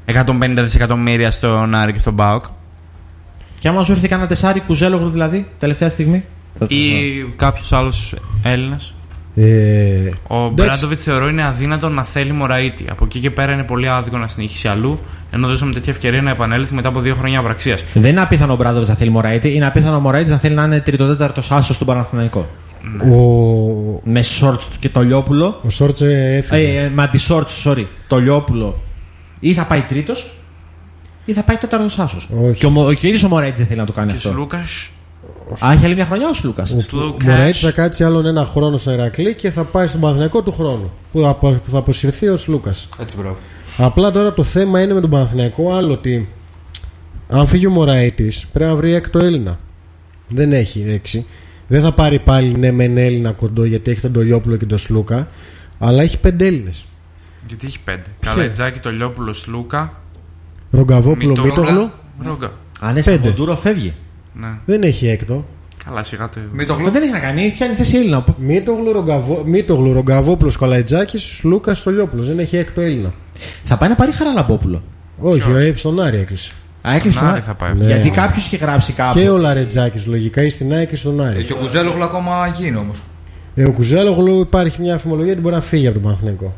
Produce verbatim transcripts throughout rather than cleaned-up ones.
εκατόν πενήντα δισεκατομμύρια στον Άρη και στον ΠΑΟΚ. Και άμα σου έρθει κανένα τεσάρι Κουζέλογλου δηλαδή, τελευταία στιγμή. Ή κάποιος άλλος Έλληνας. Ε, ο Μπράντοβιτς θεωρώ είναι αδύνατο να θέλει Μωραΐτη. Από εκεί και πέρα είναι πολύ άδικο να συνεχίσει αλλού, ενώ δώσαμε τέτοια ευκαιρία να επανέλθει μετά από δύο χρόνια απραξίας. Δεν είναι απίθανο ο Μπράντοβιτς να θέλει Μωραΐτη, είναι απίθανο ο Μωραΐτης να θέλει να είναι τριτοτέταρτος άσος στον Παναθηναϊκό. Ναι. Ο... Με Σόρτς και το Λιόπουλο. Ο Σόρτς έφυγε. Ε, ε, με αντι Σόρτς, sorry. Το Λιόπουλο. Ή θα πάει τρίτος, ή θα πάει τέταρτος άσος. Και ο, ο, ο ίδιος ο Μωραΐτης δεν θέλει να το κάνει και αυτό. Λούκας. Α, έχει άλλη μια χρονιά ο Σλούκας. Ο Μωραΐτης θα κάτσει άλλον ένα χρόνο στο Ηρακλή και θα πάει στον Παναθηναϊκό του χρόνου. Που θα, που θα αποσυρθεί ο Σλούκας. Έτσι, μπράβο. Απλά τώρα το θέμα είναι με τον Παναθηναϊκό άλλο ότι αν φύγει ο Μωραΐτης πρέπει να βρει έκτο Έλληνα. Δεν έχει έξι. Δεν θα πάρει πάλι ναι μεν Έλληνα κοντό γιατί έχει τον Τολιόπουλο και τον Σλούκα, αλλά έχει πέντε Έλληνες. Γιατί έχει πέντε. Καλατζάκη, Τολιόπουλο, Σλούκα. Ρογκαβόπουλο, Μήτογλου. Ρόγκα. Αν είσαι Μοντούρο, φεύγει. Ναι. Δεν έχει έκτο. Καλά, σιγά το. Μήτογλου δεν έχει να κάνει, πιάνει θέση Έλληνα. Μήτογλου, Ρογκαβό... Μήτογλου Ρογκαβόπουλο, Καλατζάκη, Σλούκα, Τολιόπουλο. Δεν έχει έκτο Έλληνα. Θα πάει να πάρει Χαραλαμπόπουλο. Όχι, ο Αίβ στον Άρη έκλεισε. Α, έκλεισε στον Άρη. Θα πάει. Ναι. Γιατί κάποιο είχε γράψει κάπου. Και ο Λαρετζάκη λογικά ή στην Άρη και στον Άρη. Ε, και ο Κουζέλογλου ακόμα εκεί είναι όμως. Ε, ο Κουζέλογλου υπάρχει μια αφημολογία ότι μπορεί να φύγει από τον Παναθηναϊκό.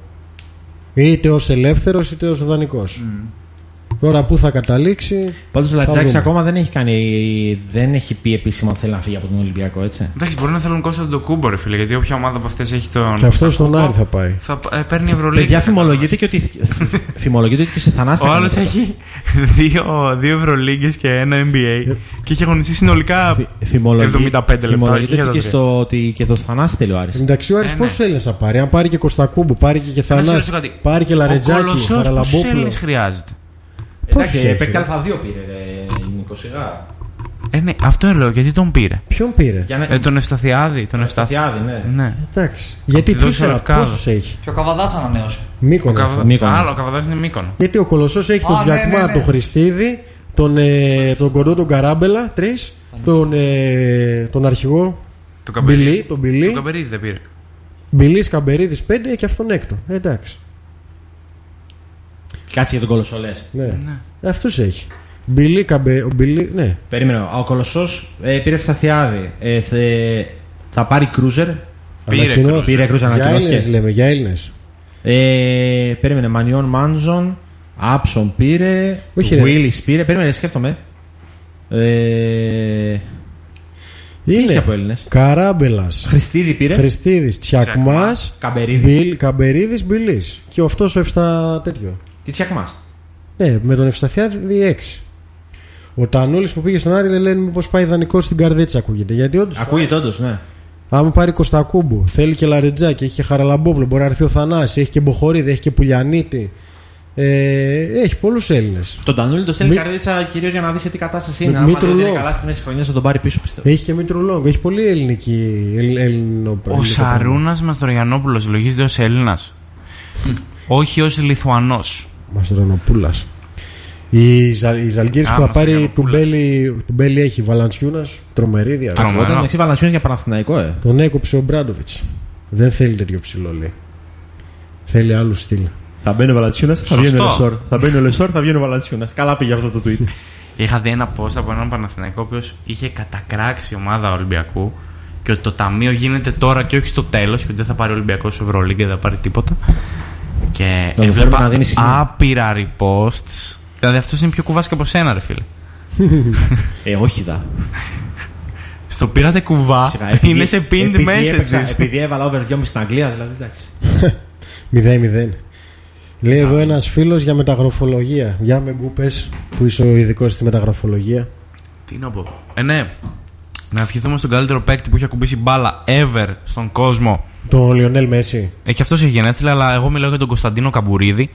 Είτε ως ελεύθερος είτε ως δανεικός. Mm. Τώρα που θα καταλήξει. Πάντως ο Λαρετζάκης ακόμα δεν έχει, κάνει, δεν έχει πει επίσημα ότι θέλει να φύγει από τον Ολυμπιακό, έτσι. Εντάξει, μπορεί να θέλουν Κώστα τον Κούμπο, ρε φίλε, γιατί όποια ομάδα από αυτές έχει τον. Και αυτό στον Άρη θα πάει. Θα ε, παίρνει Ευρωλίγα. Παιδιά, φημολογείται και ότι. Φημολογείται ότι και σε θανάστα. Ο άλλος έχει δύο, δύο Ευρωλίγκες και ένα N B A και έχει αγωνιστεί συνολικά εβδομήντα πέντε λεπτά. Φημολογείται ότι και στο, ότι και το Θανάση θέλει ο Άρης. Εντάξει, ο Άρης πόσους Έλληνες θα πάρει. Αν πάρει και Κωστακούμπου, πάρει και Θανάση, πάρει και Λαρετζάκη, Χαραλαμπόπουλο. Πόσους Έλληνες χρειάζεται. Εντάξει, παίκτη Α2 πήρε, Νίκο, σιγά. Ε, ναι, αυτό λέω, γιατί τον πήρε. Ποιον πήρε? Να... Ε, τον Ευσταθιάδη. Τον Ευσταθιάδη, ναι. ναι. Εντάξει. Γιατί πόσους έχει? Και ο Καβαδάς ανανέωσε. Μύκονο. Καβα... Μύκονο. Άλλο, ο Καβαδάς είναι Μύκονο. Γιατί ο Κολοσσός έχει τον Τζακμά, ναι, ναι, ναι. τον Χριστίδη, τον, ε, τον κοντό τον Καράμπελα, τρεις, τον, ε, τον αρχηγό, τον Μπιλί. Τον Μπιλί. Τον Καμπερίδη δεν πήρε. Μπιλής Καμπερίδης πέντε και αυτόν έκτο. Ε, εντάξει. Κάτσε για τον Κολοσσό, λες. Ναι. ναι. Αυτούς έχει. Μπιλί, καμπε... ο Μπιλί, ναι. Περίμενε. Ο Κολοσσός ε, πήρε Ευσταθιάδη. Ε, θε... Θα πάρει Κρούζερ. Πήρε Κρούζερ. Πήρε Κρούζερ. Για Έλληνες λέμε, για Έλληνες. Ε, περίμενε. Μανιόν Μάνζον. Άψον πήρε. Βουίλις πήρε. Περίμενε, σκέφτομαι. Ε... Είναι από Έλληνες. Καράμπελας. Χριστίδη πήρε. Χριστίδης, Τσιακμάς, Καμπερίδης. Καμπερίδης, Μπιλής. Και αυτός ο Εφτα τέτοιο. Και Τσιακμάς. Ναι, με τον Ευσταθιάδη έξι. Ο Τανούλης που πήγε στον Άρη λένε μήπως πάει δανεικό στην Καρδίτσα, ακούγεται. Γιατί όντως. Ακούγεται όντως, ναι. Άμα πάρει Κωστακούμπου, θέλει και Λαρετζάκη, έχει και Χαραλαμπόπουλο, μπορεί να έρθει ο Θανάση, έχει και Μποχορίδη, έχει και Πουλιανίτη. Ε, έχει πολλούς Έλληνες. Τον Τανούλη το στέλνει Μη... Καρδίτσα κυρίως για να δει σε τι κατάσταση είναι. Αν δεν είναι καλά στη μέση χρονιά, θα τον πάρει πίσω, πιστεύω. Έχει και Μήτρου Λόγκο, έχει πολύ ελληνική. Έλληνο, ο Σαρούνας Μαστρογιαννόπουλος λογίζεται ως Έλληνας. Όχι ως Λιθουανός. Μαστρογιαννοπούλας. Η, Ζα, η Ζαλγκύρης που θα πάρει του Μπέλη, του Μπέλη έχει Βαλαντσιούνας, τρομερή διαδικασία. Όταν έχει Βαλαντσιούνας για Παναθηναϊκό, ε. Τον έκοψε ο Μπράντοβιτς. Δεν θέλει τέτοιο ψηλό, λέει. Θέλει άλλου στυλ. Θα μπαίνει ο Βαλαντσιούνας, θα βγαίνει ο Λεσόρ. Θα μπαίνει ο Λεσόρ, θα βγαίνει ο Βαλαντσιούνας. Καλά πήγε αυτό το tweet. Είχα δει ένα post από έναν Παναθηναϊκό ο οποίος είχε κατακράξει ομάδα Ολυμπιακού και ότι το ταμείο γίνεται τώρα και όχι στο τέλος και ότι δεν θα πάρει ο Ολυμπιακός Ευρωλίγκα, δεν θα πάρει τίποτα. Και έβλεπα άπειρα reposts. Δηλαδή αυτός είναι πιο κουβάς και από σένα, ρε φίλε. Ε, όχι δα. Στο πήρατε κουβά. Επειδή, είναι σε pinned messages. Επειδή έβαλα over δυόμισι στην Αγγλία, δηλαδή εντάξει. μηδέν μηδέν. Λέει εδώ ένας φίλος για μεταγραφολογία. Για με γκούπες που είσαι ο ειδικός στη μεταγραφολογία. Τι να πω. Ε, ναι. Να ευχηθούμε στον καλύτερο παίκτη που έχει ακουμπήσει μπάλα ever στον κόσμο. Τον Λιονέλ Μέση. Ε, και αυτός έχει γενέθλια, αλλά εγώ μιλάω για τον Κωνσταντίνο Καμπουρίδη.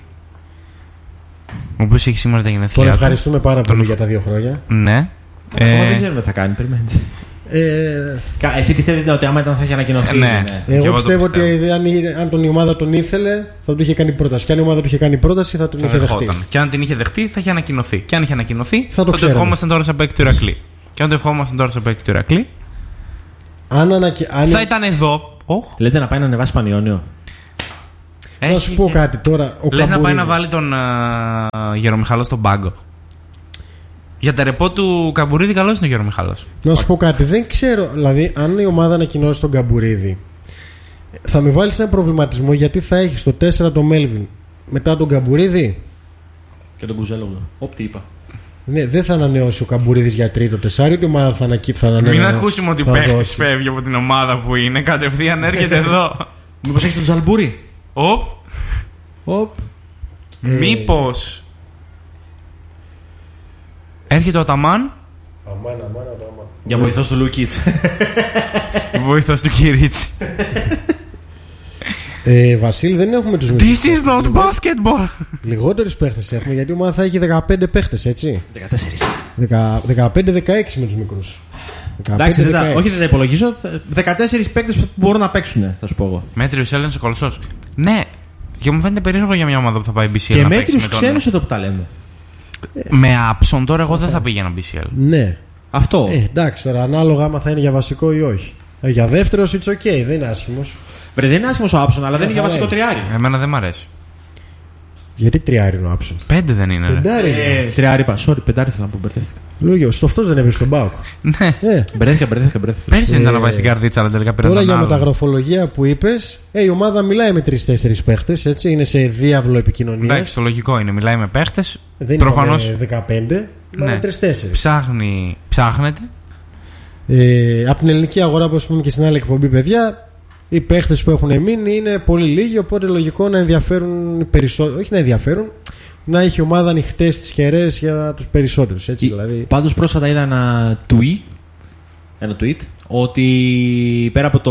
Ο οποίος έχει σήμερα τα γενέθλιά. Τον ευχαριστούμε πάρα πολύ τον... για τα δύο χρόνια. Ναι. Ακόμα ε... δεν ξέρουμε τι θα κάνει. Περιμένετε. Ε... Εσύ πιστεύεις ότι άμα ήταν θα είχε ανακοινωθεί? Ε, ναι. ναι. Εγώ, εγώ πιστεύω ότι αν, αν τον η ομάδα τον ήθελε θα του είχε κάνει πρόταση. Και αν η ομάδα του είχε κάνει πρόταση θα τον θα είχε δεχτεί. Και αν την είχε δεχτεί θα είχε ανακοινωθεί. Και αν είχε ανακοινωθεί θα το, το ευχόμασταν τώρα σαν παίκτη του Ηρακλή. Και αν το ευχόμασταν τώρα σαν παίκτη του Ηρακλή. Αν ανακοι... αν... θα ήταν εδώ. Oh. Λέτε να πάει να ανεβάσει Πανιόνιο. Να σου πω κάτι τώρα. Λες να πάει να βάλει τον uh, Γερομιχάλο στον πάγκο. Για τα ρεπό του Καμπουρίδη, καλός είναι ο Γερομιχάλος. Να σου πω κάτι. Δεν ξέρω, δηλαδή, αν η ομάδα ανακοινώσει τον Καμπουρίδη, θα με βάλει ένα προβληματισμό γιατί θα έχει στο τέσσερα τον Μέλβιν μετά τον Καμπουρίδη. Και τον Κουζέλογλου. Όπ, τι είπα. Ναι, δεν θα ανανεώσει ο Καμπουρίδης για τρίτο τεσάρι, η ομάδα θα ανακύψει. Μην ακούσουμε ότι ο παίχτης φεύγει από την ομάδα που είναι, κατευθείαν έρχεται εδώ. Μήπως έχει τον Τζαλμπούρι. Οπ. Οπ. Μήπως έρχεται ο Αταμάν. Αμάν, αμάν, αμάν. Για βοηθός του Λουκίτς. Βοηθός του Κυρίτσι. Ε, Βασίλη, δεν έχουμε τους μικρούς. This is not basketball. Λιγότερους παίχτες έχουμε, γιατί η ομάδα θα έχει δεκαπέντε παίχτες, έτσι. δεκατέσσερα. δεκαπέντε δεκαέξι με τους μικρούς. Εντάξει, δεν τα, όχι δεν τα υπολογίζω. δεκατέσσερα παίκτες που μπορούν να παίξουν, θα σου πω εγώ. Μέτριος Έλληνας ο Κολοσσός. Ναι, και μου φαίνεται περίεργο για μια ομάδα που θα πάει μπι σι ελ. Και μέτριους ξένους εδώ που τα λέμε. Με άψον τώρα, εγώ δεν θα πήγαινα μπι σι ελ. Ναι. Αυτό. Ε, εντάξει, τώρα ανάλογα άμα θα είναι για βασικό ή όχι. Ε, για δεύτερο, it's ok, δεν είναι άσχημος. Βρε, δεν είναι άσχημος ο άψον, αλλά δεν είναι για βασικό τριάρι. Εμένα δεν μ' αρέσει. Γιατί τριάρι είναι ο άψον. Πέντε δεν είναι. Πεντάρι. Ε, τριάρι είπα. Sorry, πεντάρι θέλω να πω, μπερδεύτηκα. Λόγιο, στο αυτό δεν έβρισε τον Μπάουκ. Ναι. Ε. Μπερδεύτηκα, μπερδεύτηκα. μπερδεύτηκα. Πέρσι δεν ήταν να πάει στην καρδίτσα, αλλά τελικά πήρε. Τώρα για μεταγραφολογία που είπε, ε, η ομάδα μιλάει με τρει-τέσσερι παίχτες, έτσι. Είναι σε διάβλο επικοινωνία. Εντάξει, το λογικό είναι. Μιλάει με παίχτες. Δεν προφανώς... είναι δεκαπέντε, ναι. Με τρει-τέσσερι. Ψάχνει, ψάχνεται. Ε, από την ελληνική αγορά, όπως πούμε και στην άλλη εκπομπή, παιδιά, οι παίχτες που έχουν μείνει είναι πολύ λίγοι. Οπότε λογικό να ενδιαφέρουν περισσότερο. Όχι να ενδιαφέρουν, να έχει ομάδα ανοιχτές τις χερές για τους περισσότερους. Έτσι, δηλαδή. Πάντως πρόσφατα είδα ένα tweet, ένα tweet ότι πέρα από το,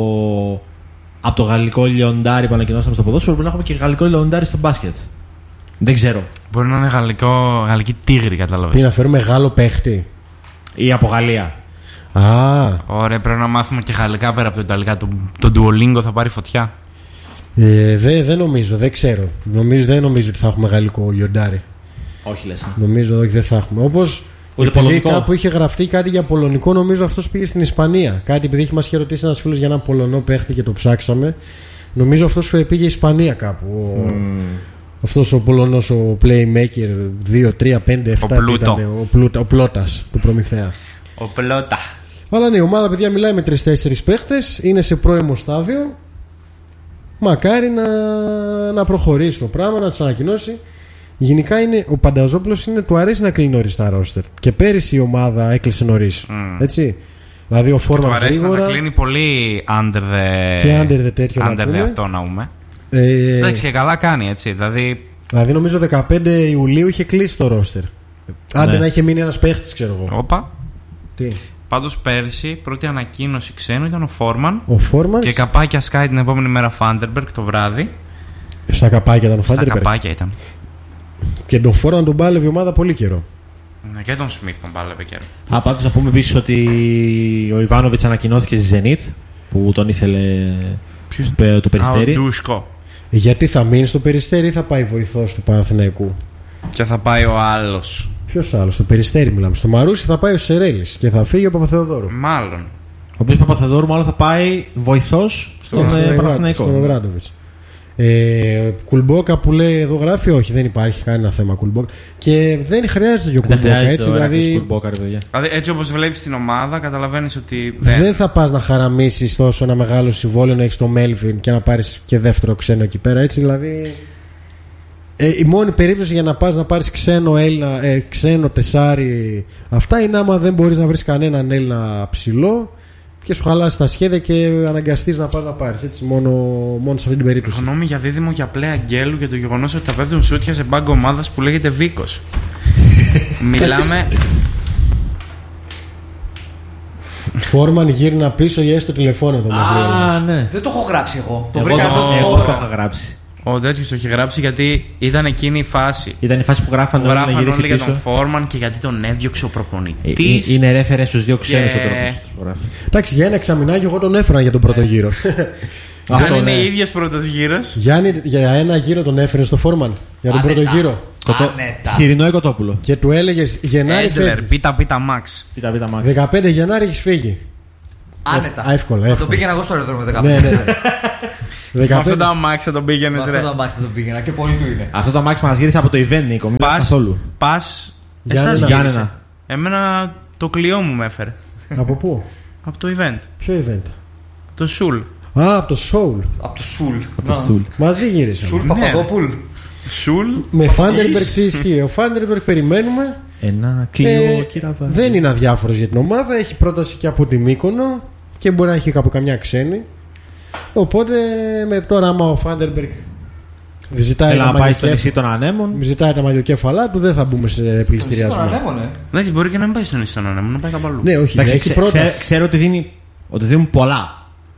από το γαλλικό λεοντάρι που ανακοινώσαμε στο ποδόσφαιρο, μπορεί να έχουμε και γαλλικό λεοντάρι στο μπάσκετ. Δεν ξέρω. Μπορεί να είναι γαλλικό, γαλλική τίγρη, κατάλαβες. Τι να φέρουμε μεγάλο παίχτη. Ή από Γαλλία. Α. Ωραία, πρέπει να μάθουμε και γαλλικά πέρα από το ιταλικά. Το, το Duolingo θα πάρει φωτιά. Ε, δεν δε νομίζω, δεν ξέρω. Νομίζω, δεν νομίζω ότι θα έχουμε γαλλικό λιοντάρι. Όχι λες. Νομίζω όχι, δεν θα έχουμε. Όπως επειδή κάπου είχε γραφτεί κάτι για πολωνικό, νομίζω αυτός πήγε στην Ισπανία. Κάτι επειδή είχε μας είχε ρωτήσει ένας φίλος για έναν πολωνό παίχτη και το ψάξαμε. Νομίζω αυτός πήγε Ισπανία κάπου. Mm. Αυτός ο Πολωνός, ο Playmaker δύο, τρία, πέντε, επτά ήταν ο, Πλούτα, ο Πλώτας του Προμηθέα. Ο Πλώτα. Αλλά ναι, η ομάδα, παιδιά, μιλάει με τρεις-τέσσερις παίχτες, είναι σε πρώιμο στάδιο. Μακάρι να, να προχωρήσει το πράγμα, να τους ανακοινώσει. Γενικά είναι, ο Πανταζόπουλος είναι, του αρέσει να κλείνει νωρίς τα ρόστερ. Και πέρυσι η ομάδα έκλεισε νωρίς. Mm. Έτσι. Δηλαδή ο Φόρμαν γρήγορα. Του αρέσει να κλείνει πολύ under the. Και under the τέτοιο under να the αυτό να πούμε. Ε... Εντάξει, και καλά κάνει, έτσι. Δηλαδή, δηλαδή νομίζω δεκαπέντε Ιουλίου είχε κλείσει το ρόστερ. Άντε ναι. Να είχε μείνει ένας παίχτης, ξέρω εγώ. Όπα. Τι. Πάντως πέρυσι πρώτη ανακοίνωση ξένου ήταν ο Φόρμαν. Ο Φόρμαν. Και καπάκια Sky την επόμενη μέρα Φάντερμπεργκ το βράδυ. Στα καπάκια ήταν ο Φάντερμπεργκ. Στα καπάκια ήταν. Και τον Φόρμαν τον πάλευε η ομάδα πολύ καιρό. Ναι, και τον Σμιθ τον πάλευε καιρό. Α, πάντως να πούμε επίσης ότι ο Ιβάνοβιτς ανακοινώθηκε στη Zenit που τον ήθελε. Ποιος? Το Περιστέρι. Α, ο Ντούσκο. Γιατί θα μείνει στο Περιστέρι ή θα πάει βοηθός του Παναθηναϊκού. Και θα πάει ο άλλος. Ποιος άλλος, στο Περιστέρι μιλάμε. Στο Μαρούσι θα πάει ο Σερέλης και θα φύγει ο Παπαθεοδόρου. Μάλλον. Ο οποίος Παπαθεοδόρου μάλλον θα πάει βοηθός στον Παναθηναϊκό. Στον Βράντοβιτς. Ε, Κουλμπόκα που λέει εδώ γράφει, όχι, δεν υπάρχει κανένα θέμα Κουλμπόκα. Και δεν χρειάζεται ο Κουλμπόκα. Έτσι, δηλαδή, Κουλμπόκα, δηλαδή, έτσι όπως βλέπεις την ομάδα, καταλαβαίνεις ότι δεν. Δεν θα πας να χαραμίσεις τόσο ένα μεγάλο συμβόλαιο να έχεις το Μέλβιν και να πάρεις και δεύτερο ξένο εκεί πέρα. Έτσι, δηλαδή. Ε, η μόνη περίπτωση για να πας να πάρεις ξένο Έλληνα, ε, ξένο τεσάρι, αυτά είναι άμα δεν μπορείς να βρεις κανέναν Έλληνα ψηλό και σου χαλάσει τα σχέδια και αναγκαστείς να πας να πάρεις. Έτσι, μόνο, μόνο σε αυτή την περίπτωση. Γνώμη για δίδυμο για πλέ Αγγέλου για το γεγονός ότι θα πέφτουν σούτια σε μπάγκο ομάδας που λέγεται Βίκος. Μιλάμε. Φόρμαν γύρνα πίσω για έστω τηλεφώνο εδώ μας λέει. Α, ναι. Δεν το έχω γράψει εγώ. Το εγώ, βρήκα το, εδώ. εγώ το είχα γράψει. Ο τέτοιος το είχε γράψει γιατί ήταν εκείνη η φάση. Ήταν η φάση που γράφανε όλοι να γυρίσει πίσω. Για τον Φόρμαν και γιατί τον έδιωξε ο προπονητής. Ε, είναι ρέφερε στους δύο ξένους και... ο τρόπος. Εντάξει, για ένα εξαμηνάκι εγώ τον έφερα για τον πρώτο γύρο. Αυτό είναι ναι. ίδιος πρώτος γύρος. Γιάννη, για ένα γύρο τον έφερε στο Φόρμαν για τον πρώτο γύρο. Χοιρινό η Κοτόπουλο. Και του έλεγε Γενάρη. Έντλερ, πίτα πίτα μαξ. δεκαπέντε Γενάρη έχει φύγει. Άνετα. Εύκολα. Θα το πήγαινα εγώ στο αεροδρόμιο δεκαπέντε. Ναι, ναι. Με αυτό το αμάξι θα τον πήγαινες, Με ρε. αυτό το αμάξι θα τον πήγαινα και πολύ του είναι. Αυτό το αμάξι μας γύρισε από το event, Νίκο. Μην πας καθόλου. Πας. Γιάννενα. Εσάς Γιάννενα. γύρισε. Εμένα το κλειό μου με έφερε. Από πού? Από το event. Ποιο event? Το Σουλ. Α, από το Soul. Από το Σουλ. Το στούλ. Μαζί γύρισε. Σουλ Ναι. Παπαδόπουλ. Σουλ. Με Φάντερμπεργκ τι ισχύει? Ο Φάντερμπεργκ περιμένουμε. Ένα κλειό, Ε, κυραβά. δεν είναι αδιάφορος για την ομάδα. Έχει πρόταση και από τη Μύκονο και μπορεί να έχει από καμιά ξένη. Οπότε με, τώρα, άμα ο Φάντερμπεργκ ζητάει Θέλει τα να πάει στο μαλλιοκέφ- νησί των ανέμων. ζητάει τα μαλλιοκέφαλά του, δεν θα μπούμε σε Τον πληστηριασμό. ανέμονε. Εντάξει, μπορεί και να μην πάει στον Ιστον Ανέμο, να πάει κάπου αλλού. Ναι, όχι, Εντάξει, δεν έχει ξέ- πρόταση. ξέ- ξέρω ότι, δίνει, ότι δίνουν πολλά.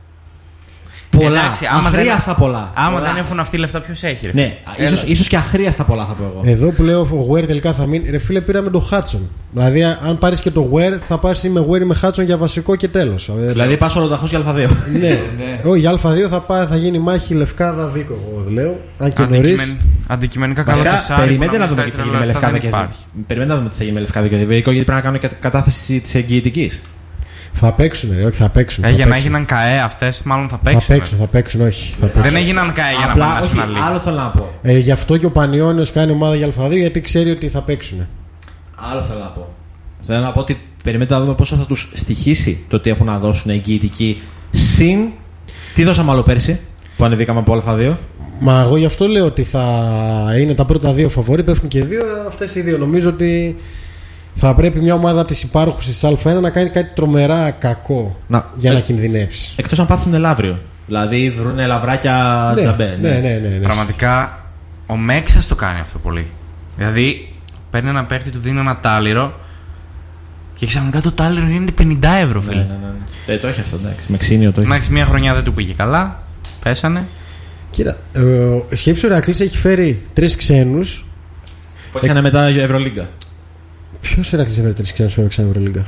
Πολλά. Εντάξει, άμα δεν- Αχρίαστα πολλά. Άμα Πολλά. δεν έχουν αυτοί λεφτά, ποιο έχει, ρε. Ναι, ίσως, ίσως και αχρίαστα πολλά θα πω εγώ. Εδώ που λέω ο Γουέρ τελικά θα μείνει. Ρε φίλε, πήραμε τον Χάτσον. Δηλαδή, αν πάρει και τον Γουέρ, θα πάρει με Γουέρ ή με Χάτσον για βασικό και τέλο. Δηλαδή πας ολοταχώς για Α2. ναι, Ναι. όχι, για Α2 θα, πάει, θα γίνει μάχη Λευκάδα Βίκο. Εγώ λέω. Αν και νωρί. Αντικειμεν- Αντικειμενικά καλό Βασικά, τεσάρι. περιμένετε που να δούμε μην τι θα στα γίνει με λεφτά Λευκάδα δεν και υπάρχει. Βίκο. Περιμένετε να δούμε τι θα γίνει με Λευκάδα και Βίκο, γιατί πρέπει να κάνουν κα- κατάθεση τη εγγυητική. Θα παίξουν, ρε, όχι, θα παίξουν. Ε, θα για να παίξουν. έγιναν ΚΑΕ αυτέ, μάλλον θα Θα παίξουν. παίξουν, θα παίξουν, όχι. Θα παίξουν. Δεν έγιναν ΚΑΕ για να Απλά, πάνε όχι, στην άλλη. άλλο θέλω να πω. Ε, γι' αυτό και ο Πανιόνιος κάνει ομάδα για Α2 γιατί ξέρει ότι θα παίξουν. Άλλο θέλω να πω. Θέλω να πω ότι περιμένετε να δούμε πόσο θα του στοιχήσει το ότι έχουν να δώσουν εγγυητική συν. Τι δώσαμε άλλο πέρσι που ανεβήκαμε από Α2. Μα εγώ γι' αυτό λέω ότι θα είναι τα πρώτα δύο φαβορί, πέφτουν και δύο αυτές οι δύο. Νομίζω ότι θα πρέπει μια ομάδα της υπάρχουσης της Α1 να κάνει κάτι τρομερά κακό Να, για ε, να κινδυνεύσει. Εκτός αν πάθουν ελαύριο. Δηλαδή βρουν λαβράκια Ναι, τζαμπέ. ναι, ναι, ναι, ναι. Πραγματικά ο Μέξας το κάνει αυτό πολύ. Δηλαδή παίρνει ένα παίχτη, του δίνει ένα τάλιρο και ξαφνικά το τάλιρο γίνεται πενήντα ευρώ, Ναι, φίλε. ναι, ναι. Ε, το έχει αυτό, εντάξει. Με ξύνιο το έχει. Εντάξει, μια χρονιά δεν του πήγε καλά. Πέσανε. Κοίτα, ε, σκέψου ο Ηρακλής έχει φέρει τρεις ξένους. Που έξανε μετά η Ευρωλίγκα. Ποιος Ηρακλής έφερε τρεις ξένους που έπαιξαν Ευρωλίγκα?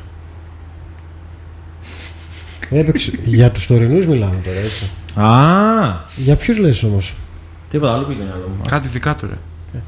Έπαιξε. Για τους τωρινούς μιλάμε τώρα, έτσι. Α, Για ποιους λες όμως? τίποτα άλλο πήγε άλλο μου. Κάτι δικά του, ρε.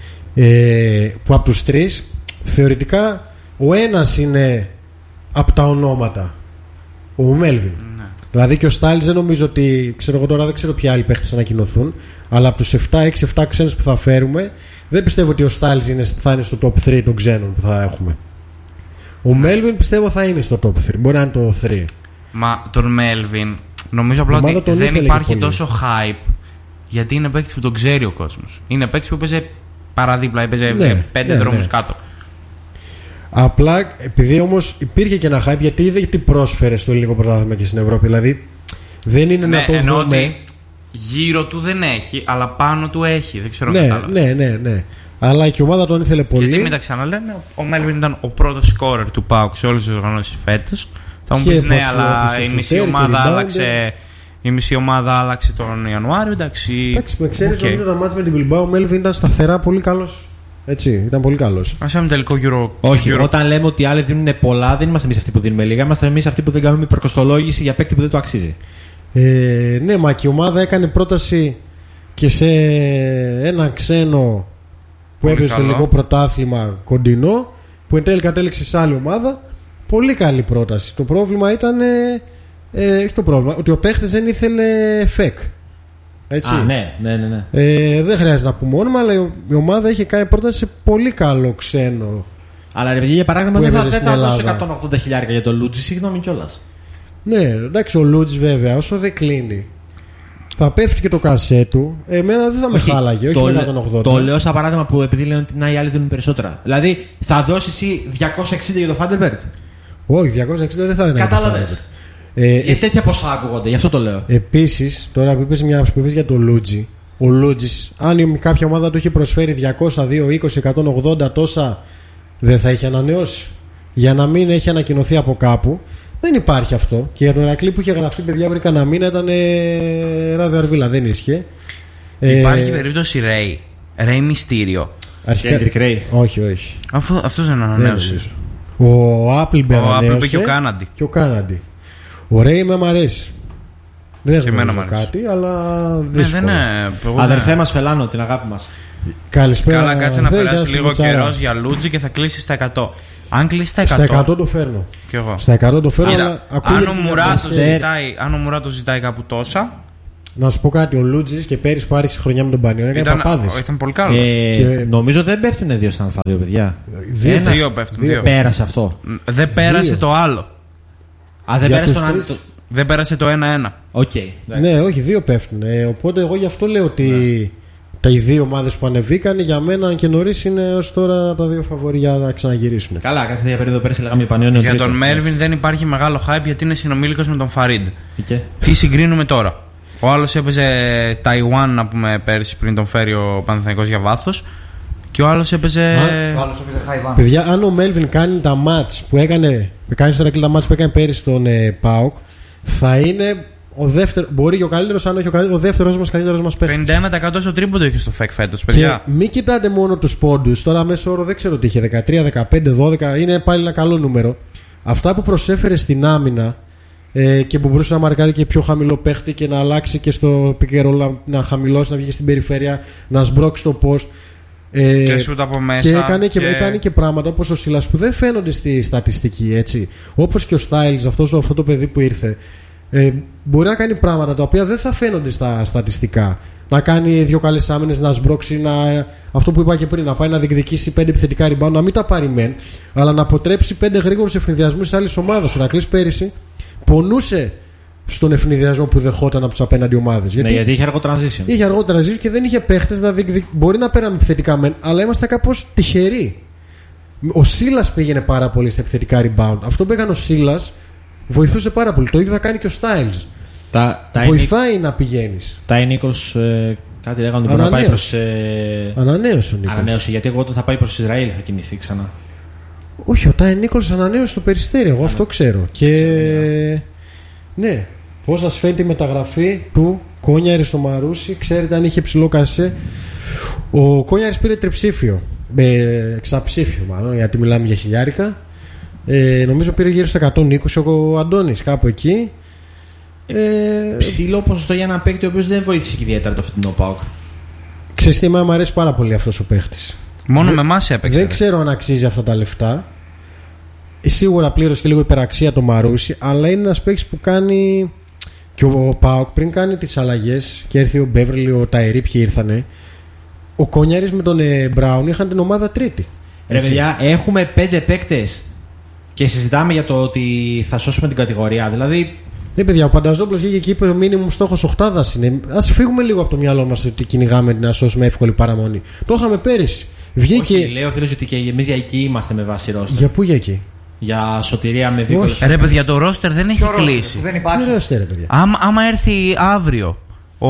Ε, που από τους τρεις θεωρητικά ο ένας είναι από τα ονόματα, ο Μέλβιν. Ναι. Δηλαδή και ο Στάιλς δεν νομίζω ότι, ξέρω εγώ τώρα, δεν ξέρω ποιοι άλλοι παίχτες ανακοινωθούν, αλλά από τους επτά έξι επτά ξένους που θα φέρουμε δεν πιστεύω ότι ο Στάιλς είναι, θα είναι στο top τρία των ξένων που θα έχουμε. Ο Μέλβιν πιστεύω θα είναι στο top τρία, μπορεί να είναι το τρία. Μα τον Μέλβιν νομίζω απλά Η ομάδα ότι τον δεν ήθελε υπάρχει και πολύ. τόσο hype γιατί είναι παίκτη που τον ξέρει ο κόσμος. Είναι παίκτη που έπαιζε παραδίπλα, έπαιζε Ναι, πέντε ναι, δρόμους ναι. κάτω. Απλά επειδή όμως υπήρχε και ένα hype, γιατί είδε τι πρόσφερε στο ελληνικό πρωτάθλημα και στην Ευρώπη. Δηλαδή δεν είναι Ναι, να το εννοώ δούμε. ότι γύρω του δεν έχει, αλλά πάνω του έχει. Δεν ξέρω αν Ναι, κατάλαβες. ναι, ναι, ναι. Αλλά και η ομάδα τον ήθελε πολύ. Γιατί μην τα ξαναλέμε, ο Μέλβιν ήταν ο πρώτος σκόρερ του ΠΑΟΚ σε όλες τις οργανώσεις φέτος. Θα μου Και πεις ναι, έπαιξε αλλά όπως το η μισή σουτέρ και ομάδα rebounder. άλλαξε. Η μισή ομάδα άλλαξε τον Ιανουάριο, εντάξει. Εντάξει, με ξέρει, οκ. νομίζω τα μάτς με την Bilbao, ο Μέλβιν ήταν σταθερά πολύ καλό. Έτσι, ήταν πολύ καλό. Ας έχουμε τελικό Euro. Όχι, Euro- όταν λέμε ότι οι άλλοι δίνουν πολλά, δεν είμαστε εμεί αυτοί που δίνουμε λίγα. Είμαστε εμεί αυτοί που δεν κάνουμε υπερκοστολόγηση για παίκτη που δεν το αξίζει. Ε, ναι, μα και η ομάδα έκανε πρόταση και σε έναν ξένο που Πολύ έπαιζε στο καλό. ελληνικό πρωτάθλημα κοντινό, που εν τέλει κατέληξε σε άλλη ομάδα. Πολύ καλή πρόταση. Το πρόβλημα ήταν. Ε, ε, όχι το πρόβλημα, ότι ο παίχτης δεν ήθελε φεκ. Έτσι. Α, ναι, ναι, ναι. ναι. Ε, δεν χρειάζεται να πούμε όνομα, αλλά η ομάδα είχε κάνει πρόταση σε πολύ καλό ξένο. Αλλά ρε παιδιά, για παράδειγμα, Που δεν θα, έπαιζε δεν στην θα δώσω Ελλάδα. εκατόν ογδόντα χιλιάρικα για το Λούτζι, συγγνώμη κιόλα. Ναι, εντάξει, ο Λούτζ βέβαια, όσο δεν κλείνει, θα πέφτει και το κασέ του. Εμένα δεν θα με χάλαγε, όχι το, με λέ- εκατόν ογδόντα. το λέω σαν παράδειγμα που επειδή λένε ότι να, οι άλλοι δίνουν περισσότερα. Δηλαδή, θα δώσει εσύ διακόσια εξήντα για το Φάντεμπεργκ. Όχι, διακόσια εξήντα δεν θα είναι. Κατάλαβε. Ε, Για τέτοια ποσά ακούγονται, γι' αυτό το λέω. Επίση, τώρα που είπε μια που είπες για το Λούτζι, ο Λούτζη, αν η- κάποια ομάδα του είχε προσφέρει διακόσια, διακόσια είκοσι, εκατόν ογδόντα τόσα, δεν θα είχε ανανεώσει. Για να μην έχει ανακοινωθεί από κάπου, δεν υπάρχει αυτό. Και για τον Ερακλή που είχε γραφτεί, παιδιά, πριν κανένα μήνα ήταν ε, ράδιο αρβίλα, δεν ίσχυε. Ε, Υπάρχει περίπτωση Ray. Ray Mysterio. αρχικά- Kendrick Ray. Όχι, όχι. Αφού αυτός δεν Δεν ανανέωσε. νομίζω. Ο Appleby Ο ανανέωσε Appleby και ο Κάναντι. Και ο Κάναντι. Ο Ρέι με μ' αρέσει. Δεν Και εμένα γνωρίζω μ' αρέσει. κάτι, αλλά Ναι, δύσκολο. δεν είναι. εγώ Αδερφέ δεν- μα, φελάνω την αγάπη μα. Καλησπέρα. Καλά, κάτσε να Δεν περάσει ήταν λίγο στο Τσάρα. καιρό για Λούτζι και θα κλείσει στα εκατό. Αν κλείσει στα Στα εκατό. εκατό το φέρνω. Κι εγώ. Στα εκατό το φέρνω, Κοίτα, αλλά αν ακούγεται ο για Μουράτο Μαστέρ. ζητάει, αν ο Μουράτος ζητάει κάπου τόσα, Να σου πω κάτι, ο Λούτζης και πέρυσι που άρχισε χρονιά με τον Πανιόνιο έκανε παπάδες. Ήταν πολύ καλό. Ε, Και- Νομίζω δεν πέφτουν δύο στα Α2, παιδιά. Δύο, Ένα- Δύο πέφτουν. Δύο. Πέρασε αυτό. Δεν πέρασε Δύο. το άλλο. Α, δεν Για πέρασε τους τον άλλο. τρεις. Δεν πέρασε το ένα-ένα. Οκ. Ναι, όχι, δύο πέφτουν. Ε, οπότε εγώ γι' αυτό λέω ότι τα οι δύο ομάδες που ανεβήκαν για μένα και νωρίς είναι ως τώρα τα δύο φαβορί για να ξαναγυρίσουν. Καλά, κάθε τέτοια περίοδο πέρσι λέγαμε για Πανιόνιο. Για τρίτο. τον Μέρβιν Εντάξει. δεν υπάρχει μεγάλο hype γιατί είναι συνομήλικος με τον Φαρίντ. Και- Τι συγκρίνουμε τώρα. Ο άλλος έπαιζε Ταϊουάν, να πούμε, πέρσι πριν τον φέρει ο Παναθηναϊκός για βάθος. Και ο άλλος έπαιζε. Ο άλλος έπαιζε Χαϊβάν. Παιδιά, αν ο Μέλβιν κάνει τα μάτς που έκανε, κάνει στο Ρακλή τα μάτς που έκανε πέρυσι στον ε, ΠΑΟΚ, θα είναι ο δεύτερο, μπορεί και ο καλύτερος, αν όχι ο καλύτερος, ο δεύτερος μας καλύτερος μας παίκτης. πενήντα ένα τοις εκατό στο τρίποντο είχε στο ΦΕΚ φέτος, Και παιδιά. μην κοιτάτε μόνο τους πόντους. Τώρα μέσω όρο δεν ξέρω τι είχε, δεκατρία, δεκαπέντε, δώδεκα, είναι πάλι ένα καλό νούμερο. Αυτά που προσέφερε στην άμυνα ε, και που μπορούσε να μαρκάρει και πιο χαμηλό παίχτη και να αλλάξει και στο πικερόλα, να χαμηλώσει, να βγει στην περιφέρεια, να σμπρώξει το post. Ε, Και σούτ από μέσα. και έκανε και, και- έκανε και πράγματα όπως ο Σίλας που δεν φαίνονται στη στατιστική, έτσι. Όπως και ο Styles, αυτός, αυτό το παιδί που ήρθε, ε, μπορεί να κάνει πράγματα τα οποία δεν θα φαίνονται στα στατιστικά. Να κάνει δύο καλές άμυνες, να σμπρώξει, να, αυτό που είπα και πριν, να πάει να διεκδικήσει πέντε επιθετικά rebound, να μην τα πάρει μεν, αλλά να αποτρέψει πέντε γρήγορους ευνηδιασμούς τη άλλη ομάδα. Ο Ρακλής πέρυσι πονούσε στον ευνηδιασμό που δεχόταν από τις απέναντι ομάδες. Ναι, γιατί είχε αργό transition. Είχε αργότερα ζήσει και δεν είχε παίχτες να διεκδικ... Μπορεί να πέραμε επιθετικά μεν, αλλά είμαστε κάπως τυχεροί. Ο Σίλας πήγαινε πάρα πολύ στα επιθετικά rebound. Αυτό που έκανε ο Σίλας βοηθούσε πάρα πολύ. Το ίδιο θα κάνει και ο Styles. Τα, τα, Βοηθάει να πηγαίνεις. τα Νίκολς, ε, κάτι λέγανε ότι μπορεί να πάει Ανανέωση. προς. Ε, Ανανέωσε ο Νίκολς. ανανέωση. Γιατί εγώ όταν θα πάει προς Ισραήλ θα κινηθεί ξανά. Όχι, ο Τάι Νίκολς ανανέωσε το Περιστέρι. Εγώ αυτό ξέρω. Και. Ναι. Πώς σας φαίνεται η μεταγραφή του Κόνιαρη στο Μαρούσι, ξέρετε αν είχε ψηλό κασέ. Ο Κόνιαρης πήρε τριψήφιο. Με εξαψήφιο μάλλον, γιατί μιλάμε για χιλιάρικα. Ε, νομίζω πήρε γύρω στα εκατόν είκοσι ο Αντώνης, κάπου εκεί. Ε, Ψηλό ποσοστό για ένα παίκτη ο οποίος δεν βοήθησε και ιδιαίτερα το φετινό ΠΑΟΚ. Ξέρεις τι, εμένα μου αρέσει πάρα πολύ αυτός ο παίχτης. Μόνο με εμάς έπαιξε. Δεν ξέρω αν αξίζει αυτά τα λεφτά. Σίγουρα πλήρωσε και λίγο υπεραξία το Μαρούσι, αλλά είναι ένας παίκτης που κάνει. Και ο Πάοκ πριν κάνει τις αλλαγές και έρθει ο Μπέβρελι, ο Ταϊρή, ποιοι ήρθανε. Ο Κόνιαρης με τον ε, Μπράουν είχαν την ομάδα τρίτη. Ρε παιδιά, έχουμε πέντε παίκτες και συζητάμε για το ότι θα σώσουμε την κατηγορία. Δηλαδή, Ναι, παιδιά, ο Πανταζόπουλος βγήκε και είπε: ο μήνυμου στόχος οκτάδας είναι. Ας φύγουμε λίγο από το μυαλό μας ότι κυνηγάμε να σώσουμε εύκολη παραμονή. Το είχαμε πέρυσι. Βγήκε. όχι, λέει ο φίλος ότι και εμείς για εκεί είμαστε με βάση ρόστερ. Για πού για εκεί. Για σωτηρία με δύο. Όχι. Ρε παιδιά, το ρόστερ δεν έχει Ποιο ρόστερ? κλείσει. Δεν Τι υπάρχει. ρεωστέ, ρε παιδιά. Άμα, άμα έρθει αύριο ο,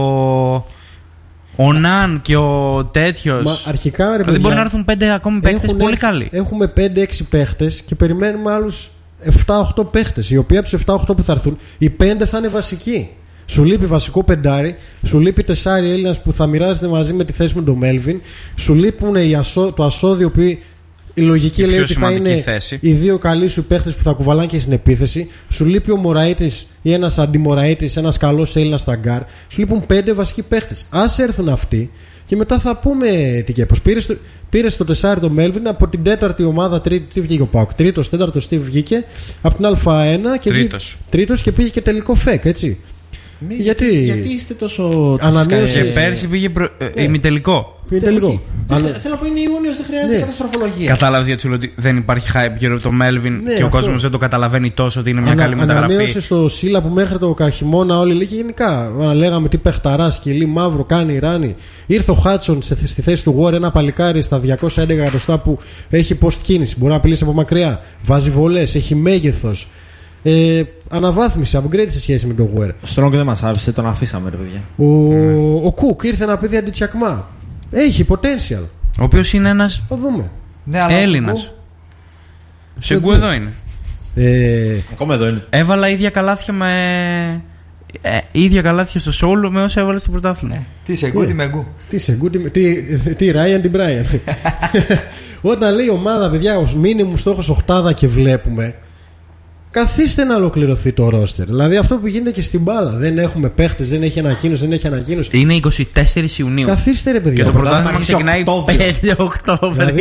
ο Ναν και ο τέτοιο. Μα αρχικά ρε Δηλαδή παιδιά, μπορεί να έρθουν πέντε ακόμη παίκτες έχουν πολύ έρθει- καλοί. Έχουμε πέντε έξι παίχτες και περιμένουμε άλλους επτά οχτώ παίχτες. Οι οποίοι από τους επτά οχτώ που θα έρθουν, οι πέντε θα είναι βασικοί. Σου λείπει βασικό πεντάρι, σου λείπει τεσσάρι Έλληνας που θα μοιράζεται μαζί με τη θέση με τον Μέλβιν, σου λείπουν οι ασό, το ασώδιο που η λογική Η λέει πιο ότι θα σημαντική είναι θέση. οι δύο καλοί σου παίχτες που θα κουβαλάνε και στην επίθεση. Σου λείπει ο Μωραΐτης ή ένας αντιμωραΐτης, ένας καλός Έλληνας στα γκάρ. Σου λείπουν πέντε βασικοί παίχτες. Ας έρθουν αυτοί και μετά θα πούμε τι και πώς. Πήρε στο, πήρε στο τεσσάρι το Μέλβιν από την τέταρτη ομάδα, τρίτη, τι βγήκε ο Πάουκ. Τρίτος, τέταρτος, τι βγήκε από την Α1 και, βγή- Τρίτος. τρίτος και πήγε και τελικό φεκ, έτσι. Μη- γιατί- γιατί είστε τόσο. Ανανέωσε- Και Ε, πέρσι πήγε προ... ε, ναι. ημιτελικό. Πήγε τελικό. Όχι. Δεν Αλλά- χρει- Θέλω να πω είναι Ιούνιος, δεν χρειάζεται Ναι. καταστροφολογία. Κατάλαβε γιατί σου λέω ότι δεν υπάρχει hype γύρω από το Melvin Ναι, και ο αυτό. κόσμο δεν το καταλαβαίνει τόσο ότι είναι μια Ανα- καλή μεταγραφή. Ανανέωσε στο Σίλα που μέχρι το καχημόνα όλοι λέει και γενικά. Άρα λέγαμε τι παιχταρά, σκυλί, μαύρο, κάνει ράνι. Ήρθε ο Χάτσον σε- στη θέση του Γουόρ, ένα παλικάρι στα διακόσια έντεκα εκατοστά που έχει post κίνηση. Μπορεί να απειλήσει από μακριά. Βάζει βολές, έχει μέγεθο. Ε, αναβάθμιση, upgrade σε σχέση με τον Γουόρ. Στρόγκ δεν μας άφησε, τον αφήσαμε, ρε παιδιά. Ο, ο Κουκ ήρθε ένα παιδί αντιτσακμά. Έχει potential. Ο οποίο είναι ένα Θα δούμε. Ναι, αλλά Έλληνα. σου Σεγκού εδώ είναι. Ε, Ακόμα εδώ είναι. Έβαλα ίδια καλάθια με. Ε, ίδια καλάθια στο σόλο με όσα έβαλε στο πρωτάθλημα. Ναι. Τι σε γκούτι με γκου. Τι σε γκούτι, τι, τι Ράιαν, την Μπράιαν. Όταν λέει η ομάδα, παιδιά, ως μήνυμου στόχος οκτάδα και βλέπουμε, καθίστε να ολοκληρωθεί το ρόστερ. Δηλαδή αυτό που γίνεται και στην μπάλα. Δεν έχουμε παίχτες, δεν έχει ανακοίνωση, δεν έχει ανακοίνωση. Είναι είκοσι τέσσερις Ιουνίου. Καθίστε ρε παιδιά. Και το πρωτάθλημα πρωτάθλημα αρχίζει ξεκινάει Οκτώβριο. πέντε Οκτώβρη. Δηλαδή,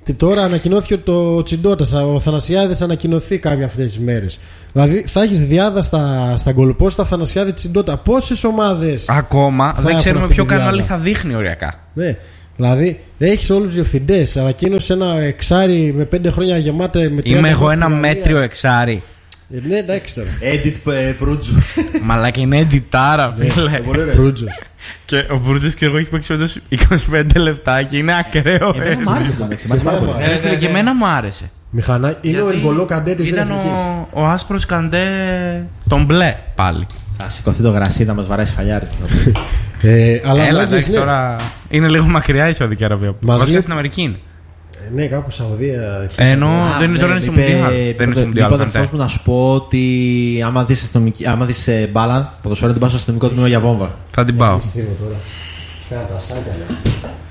Και τώρα ανακοινώθηκε το Τσιντότας, ο Θανασιάδης ανακοινωθεί κάποια αυτές τις μέρες. Δηλαδή θα έχεις διάδα στα, στα γκολπόστα Θανασιάδη Τσιντότα. Πόσες ομάδες. Ακόμα δεν έχουν ξέρουμε αυτή ποιο τη διάδα. κανάλι θα δείχνει οριακά. Ναι. Δηλαδή έχεις όλους τους διευθυντές. Ανακοίνωσε ένα εξάρι με πέντε χρόνια γεμάτα. Με Είμαι εγώ ένα μέτριο εξάρι. Ε, ναι, εντάξει τώρα. Edit Προύτζου. Μαλάκα είναι εντιτάρα, φίλε. Προύτζος. Και ο Μπουρτζος και εγώ έχει παίξει όντως είκοσι πέντε λεπτά και είναι ακραίο. Εμένα μου άρεσε το μεταξύ. Μ' άρεσε πάρα πολύ. Ε, φίλε, και εμένα μου άρεσε. Μηχανά... Είναι ο Γιατί Εργκολό Καντέ της ήταν Βελγικής. ο, ο άσπρος Καντέ τον μπλε πάλι. Θα σηκωθεί το γρασί, θα μας βαρέσει φαλιάρι. Ε, αλλά Έλα, μάγκες, εντάξει, ναι. τώρα είναι λίγο μακριά η Σαουδική Αραβία. Μας Βασικά λέει- στην Αμερική είναι. Ε, ναι, κάπου Σαουδία. Ε, Ενώ Α, δεν είναι ναι, τώρα είναι στο είπε- Μουντιάλ. Δεν είναι στο είπε Μουντιάλ. ο αδερφός μου να σου πω ότι άμα δεις, αστυνομική- άμα δεις ε, μπάλα, ποδοσφαίρι την πας στο αστυνομικό τμήμα για βόμβα. Θα την πάω. Στείλω τώρα. Κάνα τα σάκια, ναι.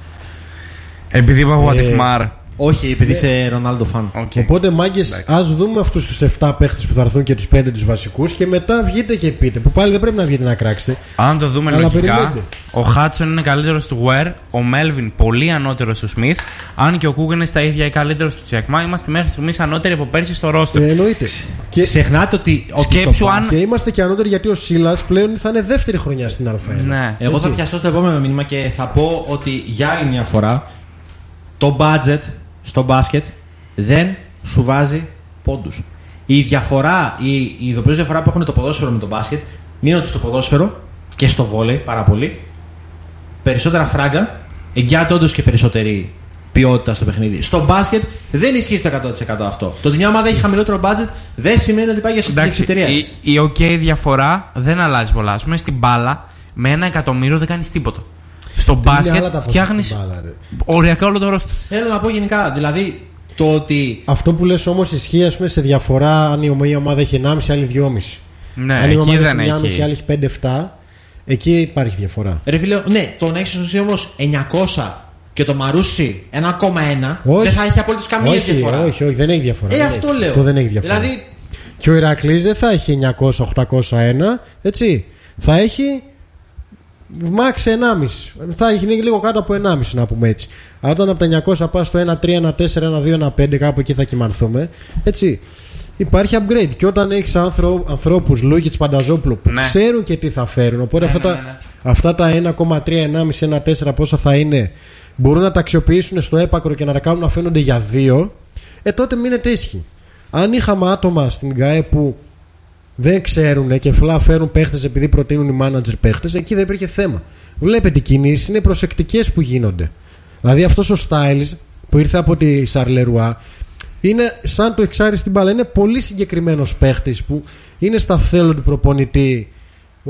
Επειδή είπα What if Ε, Mar. Όχι, επειδή είσαι Ρονάλντο φαν. Οκ. Οπότε μάγκες, ας δούμε αυτούς τους επτά παίχτες που θα έρθουν και τους πέντε τους βασικούς και μετά βγείτε και πείτε. Που πάλι δεν πρέπει να βγείτε να κράξετε. Αν το δούμε Αλλά λογικά, περιμένετε. ο Χάτσον είναι καλύτερος του Ware, ο Μέλβιν πολύ ανώτερος του Σμιθ. Αν και ο Κούγκ είναι στα ίδια ή καλύτερος του Τσέκμα, είμαστε μέχρι στιγμής ανώτεροι από πέρσι στο ρόστερ. Ε, εννοείται. Και, Ξεχνάτε ότι. ότι Σκέψου στο αν- και είμαστε και ανώτεροι γιατί ο Σίλας πλέον θα είναι δεύτερη χρονιά στην Α1. Ναι. Εγώ θα Έτσι. πιαστώ στο επόμενο μήνυμα και θα πω ότι για άλλη μια φορά το budget στο μπάσκετ δεν σου βάζει πόντους. Η διαφορά, η, η ειδοποιώς διαφορά που έχουν το ποδόσφαιρο με το μπάσκετ είναι ότι στο ποδόσφαιρο και στο βόλεϊ πάρα πολύ περισσότερα φράγκα εγγυάται όντως και περισσότερη ποιότητα στο παιχνίδι. Στο μπάσκετ δεν ισχύει στο εκατό τοις εκατό αυτό. Το ότι μια ομάδα έχει χαμηλότερο budget δεν σημαίνει ότι πάει για στην Εντάξει, εταιρεία η, της. η OK διαφορά δεν αλλάζει πολλά. Α πούμε στην μπάλα με ένα εκατομμύριο δεν κάνει τίποτα. Στο Είναι άλλα μπάσκετ τα ποσά φτιάχνει στην μπάλα, ρε. οριακά όλο το ρόστερ. Θέλω να πω γενικά, δηλαδή το ότι Αυτό που λες όμως ισχύει ας πούμε, σε διαφορά αν η μία ομάδα έχει ενάμιση, άλλη δυόμιση. Ναι, αν η εκεί ομάδα δεν έχει ενάμιση, έχει. άλλη έχει πέντε επτά, εκεί υπάρχει διαφορά. ρε φίλε, ναι, το να έχει ουσία όμως εννιακόσια και το Μαρούσι ένα κόμμα ένα Όχι. δεν θα έχει απολύτως καμία όχι, διαφορά. όχι, όχι, δεν έχει διαφορά. Ε, δεν αυτό έχει. λέω. Αυτό δεν έχει διαφορά. Δηλαδή, Και ο Ηρακλής δεν θα έχει εννιακόσια οχτακόσια ένα, έτσι. Θα έχει μάξ ενάμιση. Θα έχει λίγο κάτω από ενάμιση να πούμε έτσι. Αλλά όταν από τα εννιακόσια πας στο ένα τρία, ένα τέσσερα, ένα δύο, ένα πέντε, κάπου εκεί θα κοιμανθούμε. Έτσι. Υπάρχει upgrade. Και όταν έχεις άνθρω, ανθρώπους, Λούκιτς, Πανταζόπουλο, που Ναι. ξέρουν και τι θα φέρουν. Οπότε Ναι, αυτά, ναι, τα, ναι, ναι. αυτά τα ένα κόμμα τρία, ενάμιση, ένα τέσσερα πόσα θα είναι, μπορούν να τα αξιοποιήσουν στο έπακρο και να τα κάνουν να φαίνονται για δύο. Ε, τότε μείνετε ήσυχοι. Αν είχαμε άτομα στην ΓΑΕ που δεν ξέρουν και φλά φέρουν παίχτες επειδή προτείνουν οι μάνατζερ παίχτες, εκεί δεν υπήρχε θέμα. Βλέπετε, οι κινήσεις είναι προσεκτικές που γίνονται. Δηλαδή αυτός ο Styles που ήρθε από τη Σαρλερουά είναι σαν το εξάρι στην μπάλα. Είναι πολύ συγκεκριμένος παίχτης που είναι στα θέλω του προπονητή. Ο...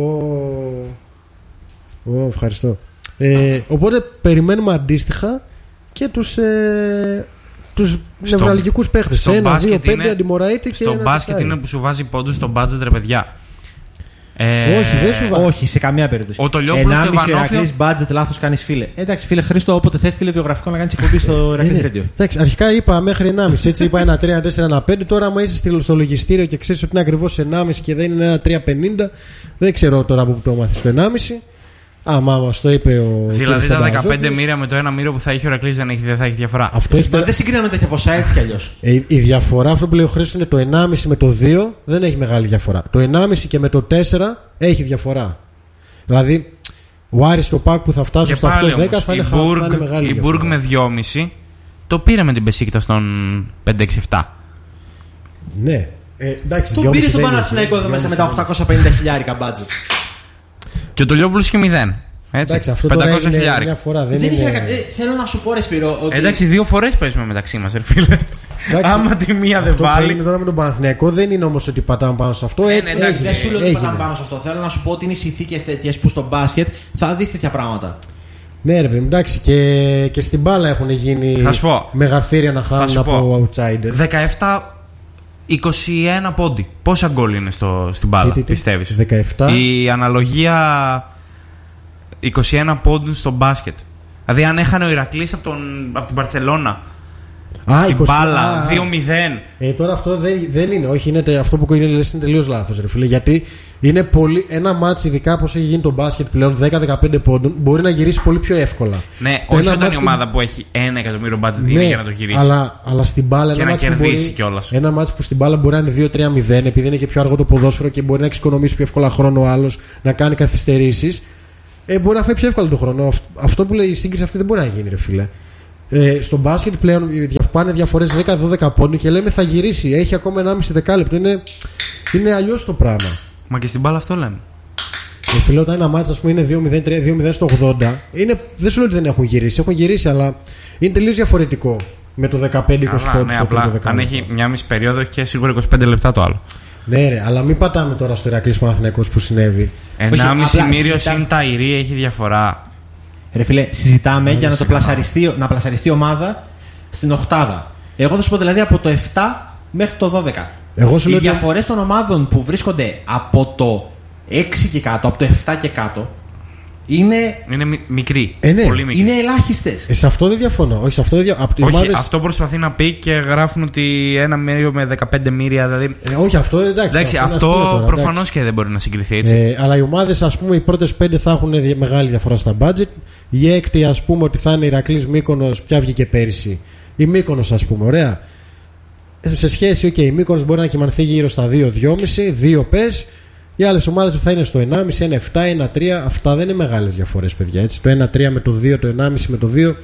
ο, ευχαριστώ. Ε, οπότε περιμένουμε αντίστοιχα και τους, ε, τους Στο- νευραλγικούς παίχτες. στο Ένα, μπάσκετ δύο, πέντε είναι- αντιμωραείται και Στο ένα μπάσκετ τεσσάρι. είναι που σου βάζει πόντους στο budget, ρε παιδιά. Ε, Όχι, δεν σου βάζει. όχι, σε καμία περίπτωση. Ο Τολιόπουλος στο ενάμιση Ιβανόφιο- Ηρακλής budget, λάθος κάνεις φίλε. Εντάξει, φίλε, Χρήστο, όποτε θες στείλε βιογραφικό να κάνεις εκπομπή στο Ηρακλής Είναι. Radio. Εντάξει, αρχικά είπα μέχρι ενάμιση. Έτσι είπα ένα τρία, ένα τέσσερα, ένα πέντε. Τώρα, άμα είσαι στο- στο λογιστήριο και ξέρει ότι είναι ακριβώς ενάμιση και δεν είναι ένα τρία πενήντα, δεν ξέρω τώρα από πού το έμαθε το ενάμιση. Άμα μα το είπε ο. Δηλαδή κύριος τα Παπαδόπουλος. δεκαπέντε μοίρια με το ένα μοίριο που θα έχει ο Ηρακλής δεν, έχει, δεν θα έχει διαφορά. Αυτό έχει Μα δεν συγκρίναμε τέτοια ποσά έτσι κι αλλιώς. Ε, η διαφορά, αυτό που λέει ο Χρήστος, είναι το ενάμιση με το δύο δεν έχει μεγάλη διαφορά. Το ενάμιση και με το τέσσερα έχει διαφορά. Δηλαδή, ο Άρης και ο Πάκ που θα φτάσουν Και στο πάλι οκτώ δέκα όμως, θα, η είναι χα- θα είναι Μπουργκ, μεγάλη η διαφορά. Μπουργκ με δυόμιση το πήρε με την Πεσίκτα στον πέντε έξι επτά. Ναι. Ε, εντάξει, Τον δυόμιση πήρε στον δεν Παναθηναϊκό έχει. εδώ μέσα με δυόμιση τα οκτακόσια πενήντα χιλιάρικα budget. Και ο Τολιόπουλος είχε μηδέν. Έτσι. Εντάξει, αυτό τώρα πεντακόσια είναι χιλιάρικα. μια φορά. Δεν Δεν είχε είναι... να κα- ε, Θέλω να σου πω, ρε Σπύρο, ότι. Εντάξει, δύο φορές παίζουμε μεταξύ μας, ρε φίλε. Εντάξει, Άμα τη μία δεν αυτό που βάλει. έγινε τώρα με τον Παναθηναϊκό δεν είναι όμως ότι πατάμε πάνω σε αυτό. Ε, Ε, ναι, έγινε, εντάξει, δεν σου λέω ότι έγινε. πατάμε πάνω σε αυτό. Θέλω να σου πω ότι είναι οι συνθήκες τέτοιες που στο μπάσκετ θα δεις τέτοια πράγματα. Ναι, ρε παιδί μου, εντάξει, και, και στην μπάλα έχουν γίνει Θα σου πω. μεγαθύρια να Θα χάνουν σου από πω. outsider. δεκαεπτά είκοσι ένα πόντι. Πόσα γκολ είναι στο, στην μπάλα, Τι, τι, τι. πιστεύεις? δεκαεπτά. Η αναλογία είκοσι ένα πόντους στο μπάσκετ. Δηλαδή, αν έχανε ο Ηρακλής από, τον, από την Μπαρτσελώνα Α, στην είκοσι μπάλα, δύο μηδέν. Ε, τώρα αυτό δεν, δεν είναι. Όχι, είναι, αυτό που είναι, είναι τελείως λάθος, ρε φίλε. Γιατί είναι πολύ, ένα μάτς, ειδικά όπως έχει γίνει το μπάσκετ πλέον, δέκα με δεκαπέντε πόντων, μπορεί να γυρίσει πολύ πιο εύκολα. Ναι, το όχι όταν μάτς η ομάδα που έχει ένα εκατομμύριο budget ναι, είναι για να το γυρίσει. Αλλά, αλλά στην μπάλα και ένα να μάτς κερδίσει μπορεί, κιόλας. ένα μάτς που στην μπάλα μπορεί να είναι δύο τρία μηδέν, επειδή είναι και πιο αργό το ποδόσφαιρο και μπορεί να εξοικονομήσει πιο εύκολα χρόνο ο άλλος, να κάνει καθυστερήσεις. Ε, μπορεί να φάει πιο εύκολα τον χρόνο. Αυτό που λέει η σύγκριση αυτή δεν μπορεί να γίνει, ρε φίλε. Ε, στο μπάσκετ πλέον πάνε διαφορές δέκα δώδεκα πόντων και λέμε θα γυρίσει. Έχει ακόμα ενάμιση δεκάλεπτο. Είναι, είναι αλλιώς το πράγμα. Μα και στην μπάλα αυτό λέμε. Ε, φίλε, όταν ένα μάτς, ας πούμε, είναι δύο μηδέν τρία δύο μηδέν στο ογδόντα, είναι, δεν σου λέω ότι δεν έχουν γυρίσει. Έχουν γυρίσει, αλλά είναι τελείως διαφορετικό με το δεκαπέντε είκοσι πόντους. Ναι, απλά αν έχει μια μισή περίοδο έχει και σίγουρα είκοσι πέντε λεπτά το άλλο. Ναι, ρε, αλλά μην πατάμε τώρα στο Ηρακλής Παναθηναϊκός που συνέβη. ενάμιση μύριο συν τα ηρή έχει διαφορά. Ρε φίλε, συζητάμε για να το πλασαριστεί, να πλασαριστεί η ομάδα στην οκτάδα. Εγώ θα σου πω δηλαδή από το επτά μέχρι το δώδεκα. Εγώ σου Οι λέω διαφορές ότι... των ομάδων που βρίσκονται από το έξι και κάτω, από το επτά και κάτω, είναι, είναι μι- μικρή. Ε, ναι. Πολύ μικρή. είναι ελάχιστες. Ε, σε αυτό δεν διαφωνώ. Όχι, σε αυτό δεν διαφωνώ. Όχι, ομάδες... αυτό προσπαθεί να πει και γράφουν ότι ένα μύριο με δεκαπέντε μύρια. Δηλαδή... Ε, όχι, αυτό εντάξει. εντάξει, αυτό, αυτό προφανώς και δεν μπορεί να συγκριθεί έτσι. Ε, αλλά οι ομάδες, ας πούμε, οι πρώτες πέντε θα έχουν δι- μεγάλη διαφορά στα budget. Η έκτη, ας πούμε, ότι θα είναι Ηρακλής Μύκονος. Ποια βγήκε πέρυσι? Η Μύκονος, ας πούμε, ωραία. Σε σχέση, okay, η Μύκονος μπορεί να κοιμανθεί γύρω στα δύο δυόμισι, δύο πες. Οι άλλες ομάδες θα είναι στο ενάμισι, ένα επτά, ένα τρία. Αυτά δεν είναι μεγάλες διαφορές, παιδιά. Έτσι. Το ένα τρία με το δύο, το ενάμισι με το δύο.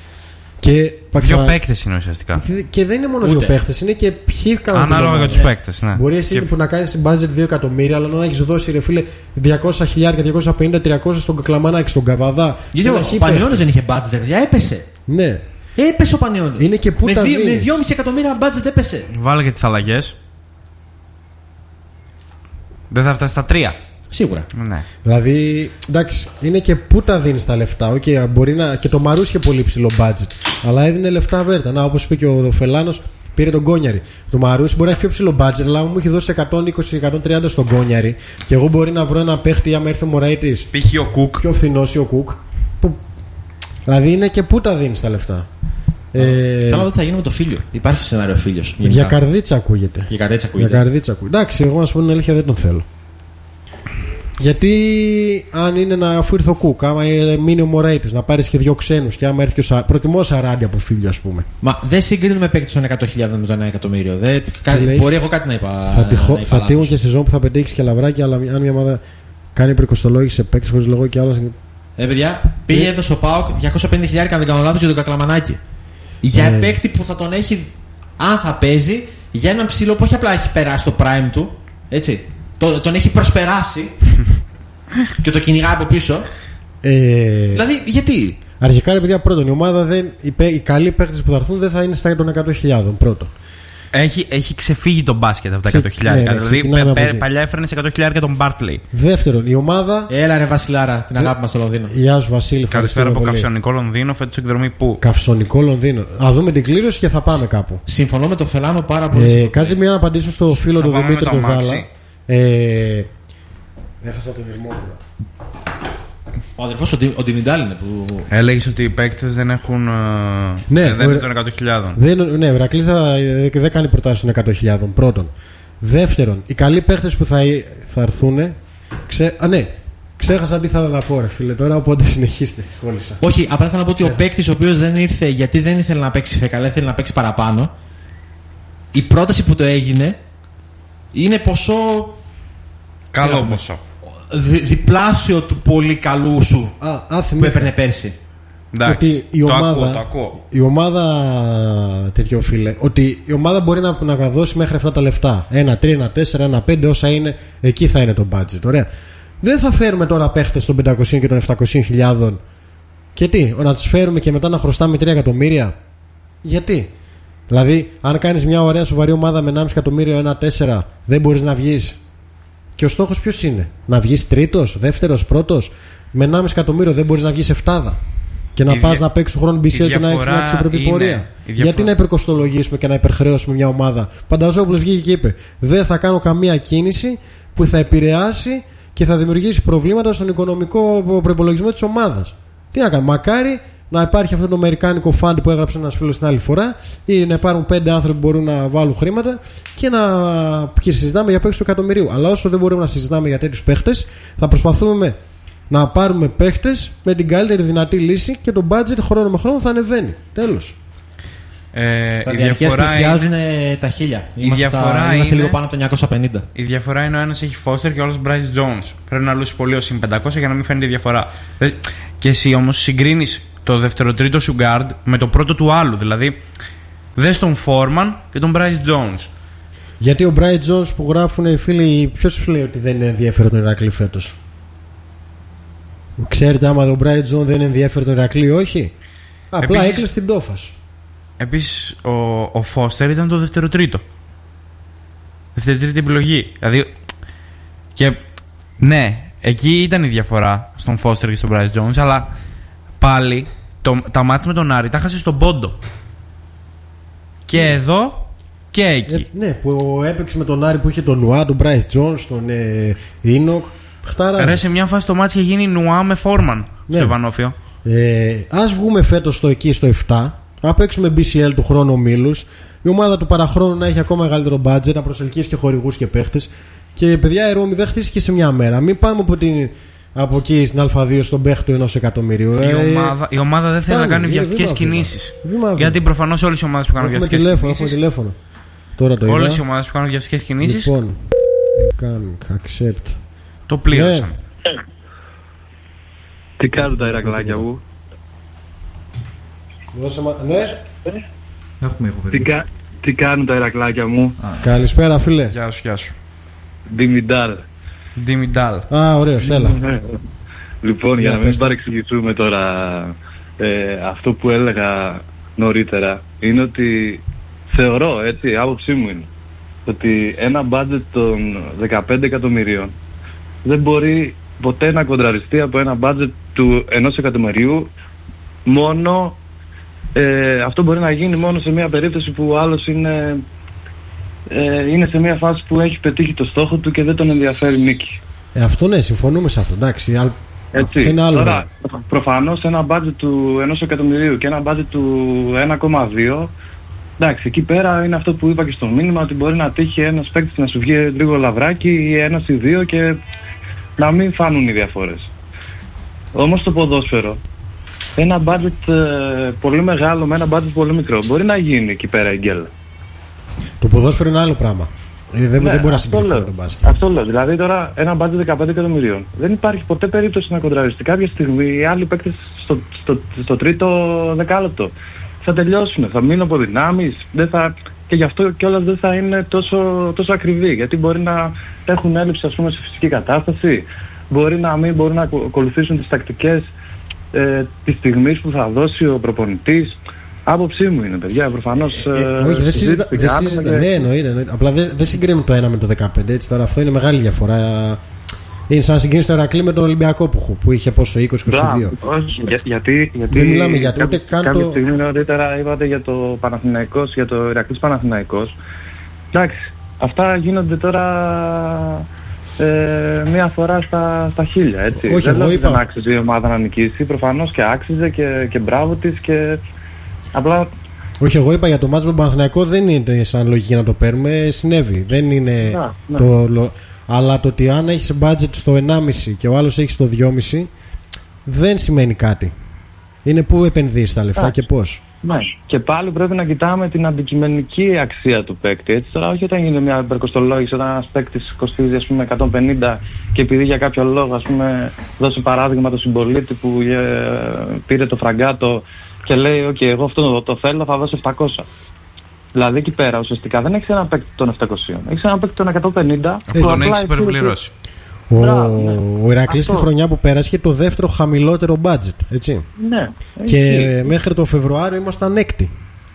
Και δύο θα... παίκτες είναι ουσιαστικά. Και δεν είναι μόνο Ούτε. δύο παίκτες, είναι και ποιοι κάνουν. Ανάλογα για τους παίκτες. Ναι. Μπορεί εσύ και... που να κάνεις budget δύο εκατομμύρια, αλλά να έχεις δώσει, ρε φίλε, διακόσια χιλιάδες, διακόσια πενήντα, τριακόσια στον Κλαμανάκη, στον Καβαδά. Γιατί ο, ο Πανιώνιος δεν είχε budget, παιδιά, έπεσε. Ναι. Έπεσε ο Πανιώνιος. Είναι και πού με, τα δύο, με δίνεις. δυόμισι εκατομμύρια budget έπεσε. Βάλε και τις αλλαγές. Δεν θα φτάσει στα τρία. Σίγουρα. Ναι. Δηλαδή, εντάξει, είναι και πού τα δίνεις τα λεφτά. Okay, μπορεί να... Και το Μαρούς είχε πολύ ψηλό budget. Αλλά έδινε λεφτά βέρτα. Να, όπως είπε και ο Φελάνος, πήρε τον Κόνιαρη. Το Μαρούς μπορεί να έχει πιο ψηλό budget, αλλά μου έχει δώσει εκατόν είκοσι με εκατόν τριάντα στον Κόνιαρη. Και εγώ μπορεί να βρω ένα παίχτη, άμα έρθει ο Μωραήτης. Π.χ. ο Κουκ. Πιο φθηνός ή ο Κουκ. Που... Δηλαδή είναι και πού τα δίνεις τα λεφτά. Ε... Θέλω να δω τι θα γίνει με το Φίλιο. Υπάρχει σενάριο Φίλιος. Για καρδίτσα ακούγεται. Για καρδίτσα Για ακούγεται. καρδίτσα ακούγεται. Εντάξει, εγώ να σου πω την αλήθεια δεν τον θέλω. Γιατί αν είναι να αφού ήρθε ο Κουκ, άμα είναι μείνει ο Μωραήτης, να πάρεις και δύο ξένους και άμα έρθει και ο Σα... προτιμώ Σαράντι από Φίλιο, ας πούμε. Μα δεν συγκρίνουμε παίκτη των εκατό χιλιάδες με το ένα εκατομμύριο. Δεν... λέει, μπορεί εγώ κάτι να είπα. Θα, τυχω... είπα θα τύχουν και σεζόν που θα πετύχει και λαβράκι, αλλά αν μια ομάδα κάνει υπερκοστολόγηση σε παίκτη χωρίς λόγο και άλλα. Ε, παιδιά, πήγε ε... εδώ στο ΠΑΟΚ διακόσια πενήντα χιλιάδες, αν δεν κάνω λάθος, για τον Κακλαμανάκη. Για ε... παίκτη που θα τον έχει, αν θα παίζει, για έναν ψηλό που όχι απλά έχει περάσει το prime του, έτσι. Το, τον έχει προσπεράσει και το κυνηγάει από πίσω. Ε... Δηλαδή, γιατί. Αρχικά, ρε παιδιά, πρώτον, η ομάδα δεν, οι, παι... οι καλοί παίκτες που θα έρθουν δεν θα είναι στα των εκατό χιλιάδες. Πρώτον. Έχει, έχει ξεφύγει τον μπάσκετ από τα Ξε... εκατό χιλιάδες. Ναι, ναι, δηλαδή, πε, πε, παλιά έφερνε εκατό χιλιάδες τον Μπάρτλεϊ. Δεύτερον, η ομάδα. Έλα, ρε Βασιλάρα, την αγάπη μας στο Λονδίνο. Γεια σου, Βασίλη. Καλησπέρα από Καυσονικό Λονδίνο, φέτος εκδρομή πού. Καυσονικό Λονδίνο. Α δούμε την κλήρωση και θα πάμε κάπου. Συμφωνώ με το Φελάνο πάρα πολύ. Ε, κάτσε μια να απαντήσω στο φίλο του Δημήτρη του Δάλα. Ε, Έχασα τον Ερμόπουλο. Ο αδερφός ο Ντιμιντάλ είναι που. Έλεγε ότι οι παίκτες δεν έχουν. Ναι, δεν είναι των εκατό χιλιάδες. Δεν, ναι, ο Ηρακλής δεν δεν κάνει προτάσεις των εκατό χιλιάδες. Πρώτον. Δεύτερον, οι καλοί παίκτες που θα, θα έρθουν. Ξέ, α, ναι, ξέχασα τι ήθελα να πω, ρε φίλε, τώρα, οπότε συνεχίστε. Κόλλησα. Όχι, απλά θέλω να πω ότι ο παίκτης ο οποίος δεν ήρθε γιατί δεν ήθελε να παίξει φεκαλέ, ήθελε να παίξει παραπάνω. Η πρόταση που το έγινε είναι ποσό. Καλό ποσό. Δι, διπλάσιο του πολύ καλού σου Α, α, που έπαιρνε πέρσι. Εντάξει, ότι η το ομάδα, ακούω, το ακούω. η ομάδα, τέτοιο φίλε, ότι η ομάδα μπορεί να, να δώσει μέχρι αυτά τα λεφτά. Ένα τρία, ένα τέσσερα, ένα πέντε, όσα είναι, εκεί θα είναι το budget. Ωραία. Δεν θα φέρουμε τώρα παίχτες των πεντακόσιων και των επτακόσιων χιλιάδων. Και τι, να τους φέρουμε και μετά να χρωστάμε τρία εκατομμύρια. Γιατί. Δηλαδή, αν κάνεις μια ωραία σοβαρή ομάδα με ενάμιση εκατομμύριο, ένα τέσσερα, δεν μπορείς να βγεις. Και ο στόχος ποιος είναι, να βγεις τρίτος, δεύτερος, πρώτος. Με ενάμιση εκατομμύριο δεν μπορείς να βγεις εφτάδα. Και να πας να παίξεις τον χρόνο μπι σι ελ και να έχεις μια αξιοπρεπή πορεία. Γιατί να υπερκοστολογήσουμε και να υπερχρέωσουμε μια ομάδα. Πανταζόπουλος βγήκε και είπε: δεν θα κάνω καμία κίνηση που θα επηρεάσει και θα δημιουργήσει προβλήματα στον οικονομικό προπολογισμό της ομάδας. Τι να κάνω, μακάρι να υπάρχει αυτό το αμερικάνικο fund που έγραψε ένας φίλος την άλλη φορά, ή να υπάρχουν πέντε άνθρωποι που μπορούν να βάλουν χρήματα και να και συζητάμε για παίκτες του εκατομμυρίου. Αλλά όσο δεν μπορούμε να συζητάμε για τέτοιους παίκτες, θα προσπαθούμε να πάρουμε παίκτες με την καλύτερη δυνατή λύση και το budget χρόνο με χρόνο θα ανεβαίνει. Τέλος. Ε, Τα η διαρκές διαφορά πλησιάζουν είναι... τα χίλια. Η Είμαστε, διαφορά στα... είμαστε είναι... λίγο πάνω από το εννιακόσια πενήντα. Η διαφορά είναι ο ένας έχει Foster και ο άλλος Bryce Jones. Πρέπει να λούσει πολύ ο συν πεντακόσια για να μην φαίνεται η διαφορά. Και εσύ όμως συγκρίνεις το δεύτερο-τρίτο σου guard με το πρώτο του άλλου. Δηλαδή, δες τον Foreman και τον Bryce Jones. Γιατί ο Bryce Jones που γράφουν οι φίλοι, ποιος σου λέει ότι δεν είναι ενδιαφέρον τον Ηρακλή φέτος? Ξέρετε άμα ο Bryce Jones δεν είναι ενδιαφέρον τον Ηρακλή, όχι. Απλά Επίσης... έκλεισε την τόφα. Επίσης, ο, ο Foster ήταν το δεύτερο-τρίτο. Δεύτερη-τρίτη επιλογή. Δηλαδή, και ναι, εκεί ήταν η διαφορά στον Foster και στον Bryce Jones, αλλά πάλι το, τα μάτς με τον Άρη τα χάσε στον πόντο. Και yeah. εδώ και εκεί. Ε, ναι, που έπαιξε με τον Άρη που είχε τον Νουά, τον Bryce Jones, τον ε, Ίνοκ. Χτάρα. Ρε, σε μια φάση το μάτς είχε γίνει Νουά με Φόρμαν ναι. στο Ευανόφιο. Ε, ας βγούμε φέτος στο εκεί στο επτά, να παίξουμε μπι σι ελ του χρόνου ομίλους, η ομάδα του παραχρόνου να έχει ακόμα μεγαλύτερο budget, να προσελκύσει και χορηγούς και παίχτες. Και παιδιά, η Ρώμη δεν χτίστηκε σε μια μέρα. Μην πάμε από, την, από εκεί στην Α2 στον παίχτη του ενός εκατομμυρίου. Η, ε, ομάδα, η ομάδα δεν θέλει να κάνει βιαστικές κινήσεις. Γιατί προφανώς όλες οι ομάδες που κάνουν βιαστικές τηλέφωνο, κινήσεις. Τηλέφωνο. Τώρα το όλες είδα. οι ομάδες που κάνουν βιαστικές κινήσεις. Λοιπόν, accept. Το πλήρωσαν. Ναι. Τι κάνουν τα Ηρακλάκια μου? Ναι. Έχουμε τι, κα... τι κάνουν τα Ηρακλάκια μου? Α. Καλησπέρα φίλε. Γεια σου, γεια σου. Διμιντάλ. Διμιντάλ. Α, ωραίος, έλα. Λοιπόν, για να μην παρεξηγηθούμε τώρα, ε, αυτό που έλεγα νωρίτερα είναι ότι θεωρώ, έτσι, άποψή μου είναι ότι ένα budget των δεκαπέντε εκατομμυρίων δεν μπορεί ποτέ να κοντραριστεί από ένα budget του ενός εκατομμυρίου. Μόνο ε, αυτό μπορεί να γίνει μόνο σε μια περίπτωση που ο άλλος είναι, ε, είναι σε μια φάση που έχει πετύχει το στόχο του και δεν τον ενδιαφέρει νίκη. Ε, αυτό ναι, συμφωνούμε σε αυτό, εντάξει. Έτσι. Είναι άλλο. Τώρα, προφανώς ένα budget του ενός εκατομμυρίου και ένα budget του ένα κόμμα δύο, εντάξει, εκεί πέρα είναι αυτό που είπα και στο μήνυμα, ότι μπορεί να τύχει ένας παίκτης να σου βγει λίγο λαβράκι ή ένας ή δύο και να μην φάνουν οι διαφορές. Όμως στο ποδόσφαιρο, ένα budget ε, πολύ μεγάλο με ένα budget πολύ μικρό μπορεί να γίνει εκεί πέρα η γκέλα. Το ποδόσφαιρο είναι άλλο πράγμα. Δεν, ναι, δεν μπορεί να συγκριθεί με τον μπάσκετ. Αυτό λέω. Δηλαδή τώρα ένα budget δεκαπέντε εκατομμυρίων. Δεν υπάρχει ποτέ περίπτωση να κοντραριστεί. Κάποια στιγμή οι άλλοι παίκτες στο, στο, στο τρίτο δεκάλεπτο θα τελειώσουν, θα μείνουν από δυνάμεις, δεν θα... και γι' αυτό κιόλας δεν θα είναι τόσο, τόσο ακριβή. Γιατί μπορεί να έχουν έλλειψη, ας πούμε, σε φυσική κατάσταση, μπορεί να μην μπορούν να ακολουθήσουν τις τακτικές ε, της στιγμής που θα δώσει ο προπονητής. Άποψή μου είναι, παιδιά, προφανώς. Ε, ε, όχι, δεν συζητάμε. Και... Ναι, εννοείται. εννοείται. Απλά δεν δε συγκρίνουμε το ένα με το δεκαπέντε. Έτσι, τώρα αυτό είναι μεγάλη διαφορά. Είναι σαν να συγκρίνεις το Ηρακλή με τον Ολυμπιακό που, που είχε πόσο, είκοσι είκοσι δύο. Όχι, για, γιατί, γιατί. Δεν μιλάμε για το ούτε καν. Κάποια το... στιγμή νωρίτερα είπατε για το Παναθηναϊκός, για το Ηρακλής Παναθηναϊκός. Εντάξει, αυτά γίνονται τώρα. Ε, μία φορά στα, στα χίλια, έτσι. Όχι, δεν λέω ότι είπα... δεν άξιζε η ομάδα να νικήσει. Προφανώς και άξιζε και, και μπράβο της και απλά. Όχι, εγώ είπα για το μάτς με τον Παναθηναϊκό δεν είναι σαν λογική να το παίρνουμε. Συνέβη. Δεν είναι. Να, ναι. το, αλλά το ότι αν έχεις budget στο ενάμιση και ο άλλος έχει στο δυόμιση δεν σημαίνει κάτι. Είναι πού επενδύεις τα λεφτά yeah. και πώς. Ναι. Και πάλι πρέπει να κοιτάμε την αντικειμενική αξία του παίκτη. Έτσι, τώρα, όχι όταν γίνεται μια υπερκοστολόγηση, όταν ένας παίκτης κοστίζει ας πούμε εκατόν πενήντα και επειδή για κάποιο λόγο, ας πούμε, δώσει παράδειγμα το συμπολίτη που ε, πήρε το φραγκάτο και λέει: OK, εγώ αυτό το, το θέλω, θα δώσω επτακόσια. Δηλαδή εκεί πέρα ουσιαστικά δεν έχει ένα παίκτη των επτακόσια. Έχει ένα παίκτη των εκατόν πενήντα. Αυτό τον έχει υπερπληρώσει. Ο, ο Ηρακλής τη χρονιά που πέρασε είχε το δεύτερο χαμηλότερο budget, έτσι. Ναι. Και έχει. Μέχρι το Φεβρουάριο ήμασταν έκτη.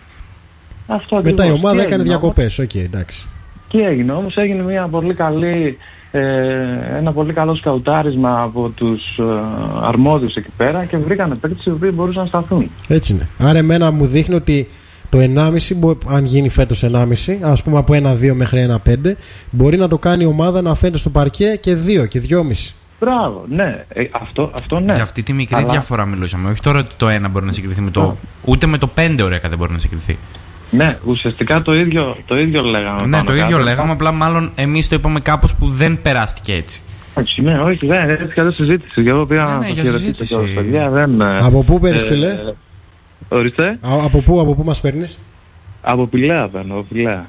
Αυτό Μετά ακριβώς. η ομάδα έκανε διακοπές. Οκ, okay, εντάξει. Και έγινε όμως, έγινε μια πολύ καλή, ε, ένα πολύ καλό σκαουτάρισμα από τους ε, αρμόδιους εκεί πέρα και βρήκανε παίκτες οι οποίοι μπορούσαν να σταθούν. Έτσι είναι. Άρα εμένα μου δείχνει ότι το ενάμιση, αν γίνει φέτος ενάμιση, ας πούμε από ένα δύο μέχρι ένα πέντε, μπορεί να το κάνει η ομάδα να φαίνεται στο παρκέ και δύο και δυόμιση. Μπράβο, ναι. Ε, αυτό, αυτό ναι. Για αυτή τη μικρή Αλλά... διαφορά μιλούσαμε. Όχι τώρα ότι το ένα μπορεί να συγκριθεί με το. Ούτε με το πέντε ωραία δεν μπορεί να συγκριθεί. Ναι, ουσιαστικά το ίδιο, το ίδιο λέγαμε. Ναι, το ίδιο κάτω. λέγαμε, απλά μάλλον εμείς το είπαμε κάπως που δεν περάστηκε έτσι. Όχι, ναι, όχι, δεν έτσι κι αλλιώς συζήτηση. Και εγώ πήγα ναι, να ναι, το για χαιρετήσω συζήτηση. κιόλας, παιδιά. Δεν, Από πού παίρνεις, ε, φίλε? Ορίστε. Α, από πού, από πού μας παίρνεις? Από Πηλαία παίρνω, από Πηλαία.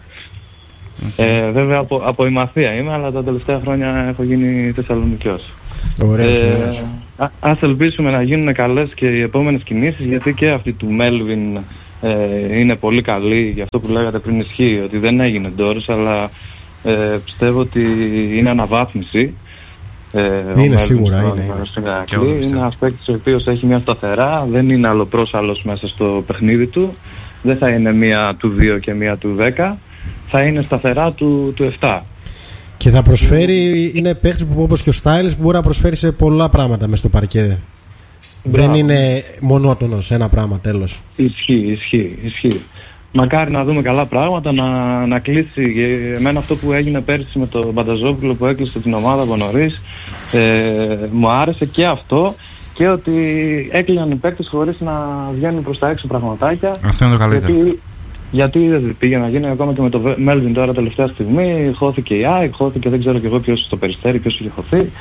Ε, βέβαια από, από Ημαθία είμαι, αλλά τα τελευταία χρόνια έχω γίνει Θεσσαλονικιός. Ωραίος, Ε, ωραίος. α, ας ελπίσουμε να γίνουν καλές και οι επόμενες κινήσεις, γιατί και αυτή του Μέλβιν ε, είναι πολύ καλή. Για αυτό που λέγατε πριν ισχύει, ότι δεν έγινε ντόρος, αλλά ε, πιστεύω ότι είναι αναβάθμιση. Ε, Είναι σίγουρα, είναι, είναι. είναι. Είναι ένας παίκτης ο οποίος έχει μια σταθερά, δεν είναι αλλοπρόσαλλος μέσα στο παιχνίδι του, δεν θα είναι μία του δύο και μία του δέκα, θα είναι σταθερά του, του επτά. Και θα προσφέρει, είναι παίκτης που όπως και ο Στάιλς μπορεί να προσφέρει σε πολλά πράγματα μες στο παρκέ. Δεν είναι μονότονος ένα πράγμα, τέλος. Ισχύει, ισχύει, ισχύει. Μακάρι να δούμε καλά πράγματα, να, να κλείσει. Εμένα αυτό που έγινε πέρσι με τον Μπανταζόπουλο που έκλεισε την ομάδα από νωρίς, ε, μου άρεσε και αυτό, και ότι έκλειναν οι παίκτες χωρίς να βγαίνουν προς τα έξω πραγματάκια. Αυτό είναι το καλύτερο. Γιατί, γιατί δεν πήγε να γίνει ακόμα και με το Μέλβιν τώρα τελευταία στιγμή. Χώθηκε η ΑΕΚ, χώθηκε δεν ξέρω και εγώ ποιος στο Περιστέρι, ποιος είχε χωθεί.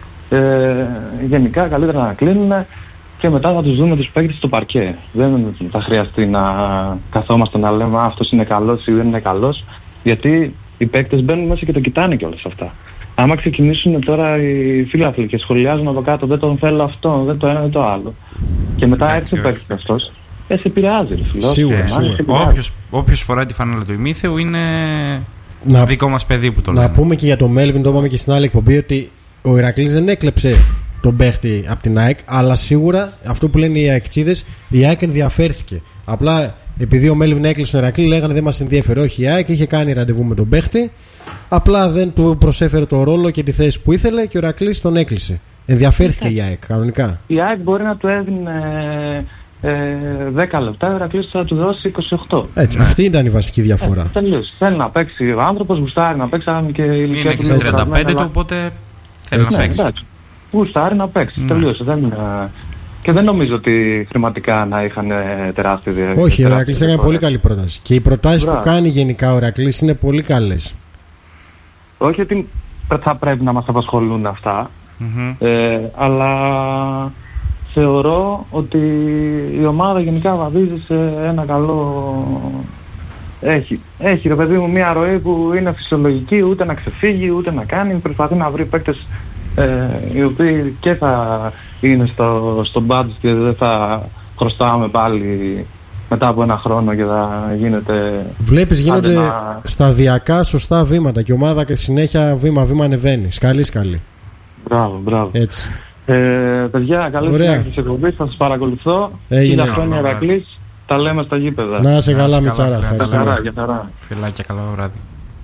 Ε, γενικά καλύτερα να κλείνουν και μετά θα τους δούμε τους παίκτες στο παρκέ. Δεν θα χρειαστεί να καθόμαστε να λέμε αυτός είναι καλός ή δεν είναι καλός, γιατί οι παίκτες μπαίνουν μέσα και το κοιτάνε και όλα αυτά. Άμα ξεκινήσουν τώρα οι φίλαθλοι και σχολιάζουν από κάτω, δεν τον θέλω αυτό, δεν το ένα, δεν το άλλο, και μετά έρθει ο παίκτης αυτός, ε, σε επηρεάζει. Σίγουρα, σίγουρα. Όποιος, όποιος φοράει τη φανέλα του ημίθεου είναι Να, δικό μας παιδί που το να λέμε. πούμε και για το Μέλβιν, το είπαμε και στην άλλη εκπομπή, ότι ο Ηρακλής δεν έκλεψε τον παίχτη από την ΑΕΚ, αλλά σίγουρα αυτό που λένε οι ΑΕΚτσίδες, η ΑΕΚ ενδιαφέρθηκε. Απλά επειδή ο Μέλβιν έκλεισε τον Ηρακλή, λέγανε δεν μας ενδιαφέρει. Όχι, η ΑΕΚ είχε κάνει ραντεβού με τον παίχτη, απλά δεν του προσέφερε το ρόλο και τη θέση που ήθελε και ο Ηρακλής τον έκλεισε. Ενδιαφέρθηκε η ΑΕΚ κανονικά. Η ΑΕΚ μπορεί να του έδινε ε, δέκα λεπτά, ο Ηρακλής θα του δώσει είκοσι οκτώ. Έτσι, αυτή ήταν η βασική διαφορά. Ε, τελείως. Θέλει να παίξει ο άνθρωπος, γουστάρει να παίξει, αν και η ηλικία Είναι και στα τριάντα πέντε του, οπότε θέλει να παίξει. Γουστάρει να παίξει. Ναι. Τελείωσε. Δεν, και δεν νομίζω ότι χρηματικά να είχαν τεράστια διαφορά. Όχι, ο Ηρακλής έκανε πολύ καλή πρόταση. Και οι προτάσεις που Μπράβο. κάνει γενικά ο Ηρακλής είναι πολύ καλές. Όχι ότι θα πρέπει να μας απασχολούν αυτά, Mm-hmm. ε, αλλά θεωρώ ότι η ομάδα γενικά βαδίζει σε ένα καλό... Έχει, έχει ρε παιδί μου μια ροή που είναι φυσιολογική, ούτε να ξεφύγει ούτε να κάνει, προσπαθεί να βρει παίκτες ε, οι οποίοι και θα είναι στο, στο budget και δεν θα χρωστάμε πάλι μετά από ένα χρόνο και θα γίνεται... Βλέπεις γίνονται να... σταδιακά σωστά βήματα και η ομάδα και συνέχεια βήμα-βήμα ανεβαίνει. Σκαλί, σκαλί. Μπράβο, μπράβο. Έτσι. Ε, παιδιά, καλή Ωραία. συνέχεια της εκπομπής, θα σας παρακολουθώ. Έγινε. Χίλια χρόνια Ηρακλής, τα λέμε στα γήπεδα. Να είσαι Να καλά, είσαι Μιτσάρα. καλά, Για Ευχαριστούμε. χαρά, για χαρά. Φιλάκια, καλό βράδυ.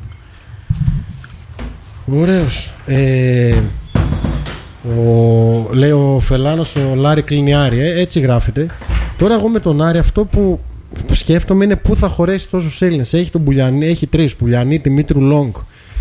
Ωραίος. Ε, ο, λέει ο Φελάνος, ο Λάρη κλείνει Άρη, ε, έτσι γράφεται. Τώρα εγώ με τον Άρη αυτό που σκέφτομαι είναι πού θα χωρέσει τόσους Έλληνες. Έχει τον Πουλιανί, έχει τρεις, Πουλιανί, Δημήτρου Λόγκ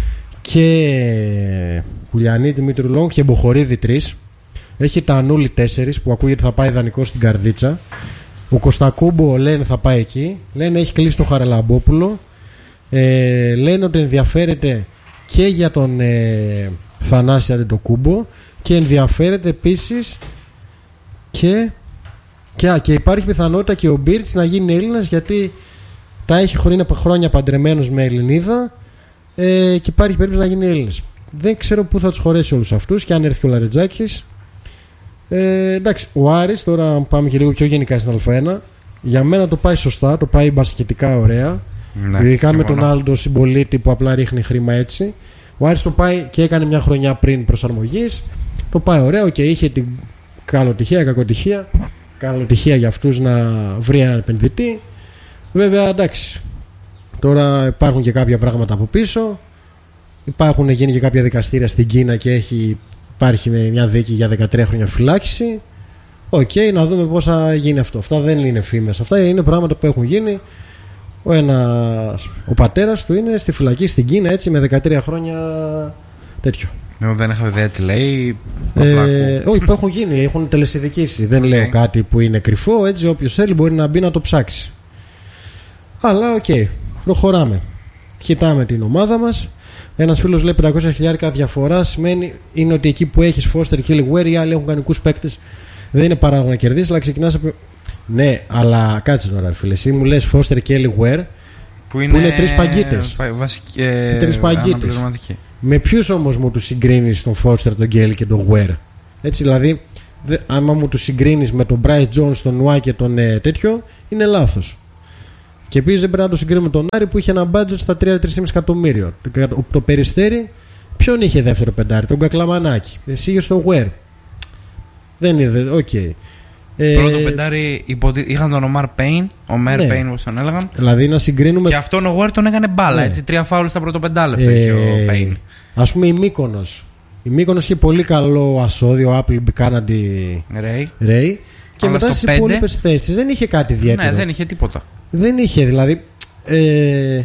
και Πουλιανί, Δημήτρου Λόγκ και Μποχορίδη τρεις. Έχει τα Ανούλη τέσσερις που ακούγεται θα πάει δανεικό στην Καρδίτσα. Ο Κωστακούμπο λένε θα πάει εκεί. Λένε έχει κλείσει το Χαραλαμπόπουλο. Ε, λένε ότι ενδιαφέρεται και για τον ε, Θανάση Αντετοκούμπο και ενδιαφέρεται επίσης και, και, και υπάρχει πιθανότητα και ο Μπίρτς να γίνει Έλληνας, γιατί τα έχει χρόνια, χρόνια παντρεμένος με Ελληνίδα ε, και υπάρχει περίπτωση να γίνει Έλληνας. Δεν ξέρω πού θα τους χωρέσει όλους αυτούς και αν έρθει ο Λαρετζάκης. Ε, εντάξει, ο Άρης, τώρα πάμε και λίγο πιο γενικά στην Α1, για μένα το πάει σωστά, το πάει μπασκετικά ωραία. Ναι, ειδικά με τον μόνο. Άλντο συμπολίτη που απλά ρίχνει χρήμα έτσι. Ο Άρης το πάει και έκανε μια χρονιά πριν προσαρμογής. Το πάει ωραίο και είχε την καλοτυχία, κακοτυχία. Καλοτυχία για αυτούς να βρει έναν επενδυτή. Βέβαια εντάξει, τώρα υπάρχουν και κάποια πράγματα από πίσω. Υπάρχουν γίνει και κάποια δικαστήρια στην Κίνα και έχει, υπάρχει μια δίκη για δεκατρία χρόνια φυλάκιση. Οκ, okay, να δούμε πώς θα γίνει αυτό. Αυτά δεν είναι φήμες, αυτά είναι πράγματα που έχουν γίνει. Ο, ένας, ο πατέρας του είναι στη φυλακή στην Κίνα έτσι με δεκατρία χρόνια τέτοιο. Εγώ δεν έχω ιδέα τι λέει. Ε, όχι, που έχουν γίνει, έχουν τελεσυδικήσει. Δεν okay. λέω κάτι που είναι κρυφό. Έτσι, όποιος θέλει μπορεί να μπει να το ψάξει. Αλλά οκ, okay, προχωράμε. Κοιτάμε την ομάδα μας. Ένας φίλος λέει πεντακόσια χιλιάρικα διαφορά σημαίνει είναι ότι εκεί που έχεις Foster και Liguer, οι άλλοι έχουν κανονικούς παίκτες. Δεν είναι παράγον να κερδίσεις, αλλά ξεκινάς από. Ναι, αλλά κάτσε τώρα, φίλε. Εσύ μου λες Foster και Liguer που είναι, είναι τρεις παγκίτες. Βασικ... Ε, τρεις παγκίτες. Με ποιους όμως μου τους συγκρίνεις τον Foster, τον Γκέλ και τον Guer? Έτσι, δηλαδή, δε, άμα μου τους συγκρίνεις με τον Bryce Jones, τον Νουά και τον ε, τέτοιο, είναι λάθος. Και επίσης δεν πρέπει να το συγκρίνουμε με τον Άρη που είχε ένα budget στα τρία με τρία κόμμα πέντε εκατομμύριο. Το, το Περιστέρι, ποιον είχε δεύτερο πεντάρι? Τον Κακλαμανάκη. Εσύ είχε στον Guer. Δεν είναι, οκ. Okay. Πρώτο ε, πεντάρι υποτι... είχαν τον Ομάρ Πέιν, ο Μέρ ναι. Πέιν όπως τον έλεγαν. Δηλαδή να συγκρίνουμε. Και αυτόν ο Γουέρ τον έκανε μπάλα. Ναι. Έτσι, τρία φάουλ στα πρώτο πεντάλεπτο ε, είχε ο Πέιν. Ας πούμε η Μύκονος. Η Μύκονος είχε πολύ καλό ασώδιο, Apple Κάναντι Ray. Και αλλά μετά στις υπόλοιπες θέσεις δεν είχε κάτι ιδιαίτερο. Ναι, δεν είχε τίποτα. Δεν είχε, δηλαδή. Ε,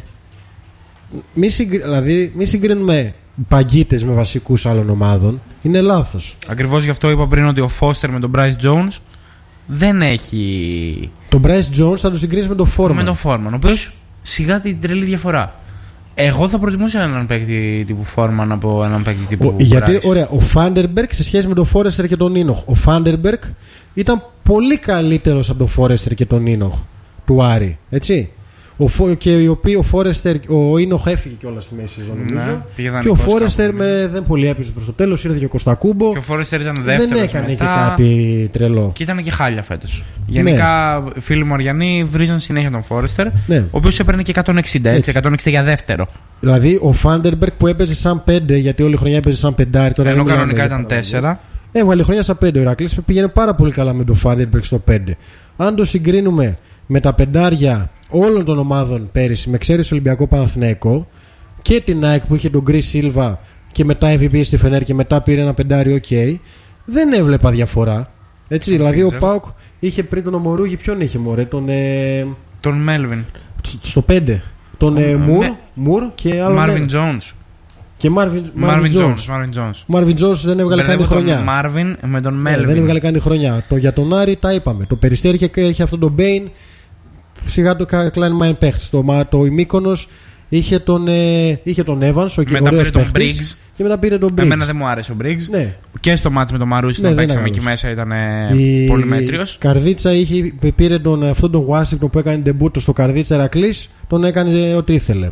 μη, συγκρι... δηλαδή, μη συγκρίνουμε παγκίτες με βασικούς άλλων ομάδων. Είναι λάθος. Ακριβώς γι' αυτό είπα πριν ότι ο Foster με τον Bryce Jones δεν έχει. Τον Bryce Jones θα το συγκρίνεις με τον Foreman. Με τον Foreman, ο οποίος σιγά την τρελή διαφορά. Εγώ θα προτιμούσα έναν παίκτη τύπου Foreman από έναν παίκτη τύπου. Ο, γιατί, ωραία, ο Vanderberg σε σχέση με τον Forrester και τον Enoch. Ο Vanderberg ήταν πολύ καλύτερος από τον Forrester και τον Enoch του Άρη. Έτσι. Ο, και ο οποίο ο Φόρεστερ, ο Ίνοχ έφυγε κιόλα στη μέση σεζόν, νομίζω. Ναι, και ο Φόρεστερ με, δεν πολύ έπαιζε προς το τέλος, ήρθε και ο Κωστακούμπο. Και ο Φόρεστερ ήταν δεύτερος. Δεν έκανε μετά... και κάτι τρελό. Και ήταν και χάλια φέτος. Γενικά, ναι. Φίλοι μου Αριανοί βρίζαν συνέχεια τον Φόρεστερ, ναι. Ο οποίος έπαιρνε και εκατόν εξήντα, έτσι, εκατόν εξήντα για δεύτερο. Δηλαδή ο Φάντερμπεργκ που έπαιζε σαν πέντε, γιατί όλη η χρονιά έπαιζε σαν πεντάρι. Τώρα ενώ κανονικά ήταν τέσσερα. Έβγαλε χρονιά σαν πέντε. Ο Ηρακλής πήγαινε πάρα πολύ καλά με τον Φάντερμπεργκ στο πέντε. Αν το συγκρίνουμε με τα πεντάρια όλων των ομάδων πέρυσι, με εξαίρεση Ολυμπιακό Παναθηναϊκό και την ΑΕΚ που είχε τον Γκρι Σίλβα και μετά εμ βι πι στη Φενέρ και μετά πήρε ένα πεντάρι, οκ, okay, δεν έβλεπα διαφορά. Έτσι, δηλαδή ο ΠΑΟΚ είχε πριν τον Ομορούγη, ποιον είχε μωρέ, τον. Ε, τον Μέλβιν. Στο πέντε. Τον ε, Μουρ, ναι. Μουρ και άλλο. Μάρβιν Τζόνς. Και Μάρβιν Τζόνς. Μάρβιν Τζόνς δεν έβγαλε καν τη χρονιά. Μάρβιν με τον Μέλβιν. Δεν έβγαλε καν τη χρονιά. Το, για τον Άρη τα είπαμε. Το Περιστέρι είχε, είχε αυτόν τον Μπέιν. Σιγά το Klein Mind παίχτης. Το, το Μύκονος είχε τον, ε, είχε τον Evans, ο ωραίος παίχτης. Και μετά πήρε τον Briggs. Εμένα δεν μου άρεσε ο Briggs. Ναι. Και στο μάτς με τον Μαρούσι ναι, που παίξαμε εκεί μέσα ήταν η... πολύ μέτριος. Η Καρδίτσα είχε, πήρε τον, αυτόν τον Washington που έκανε ντεμπούτο στο Καρδίτσα Ηρακλής. Τον έκανε ό,τι ήθελε.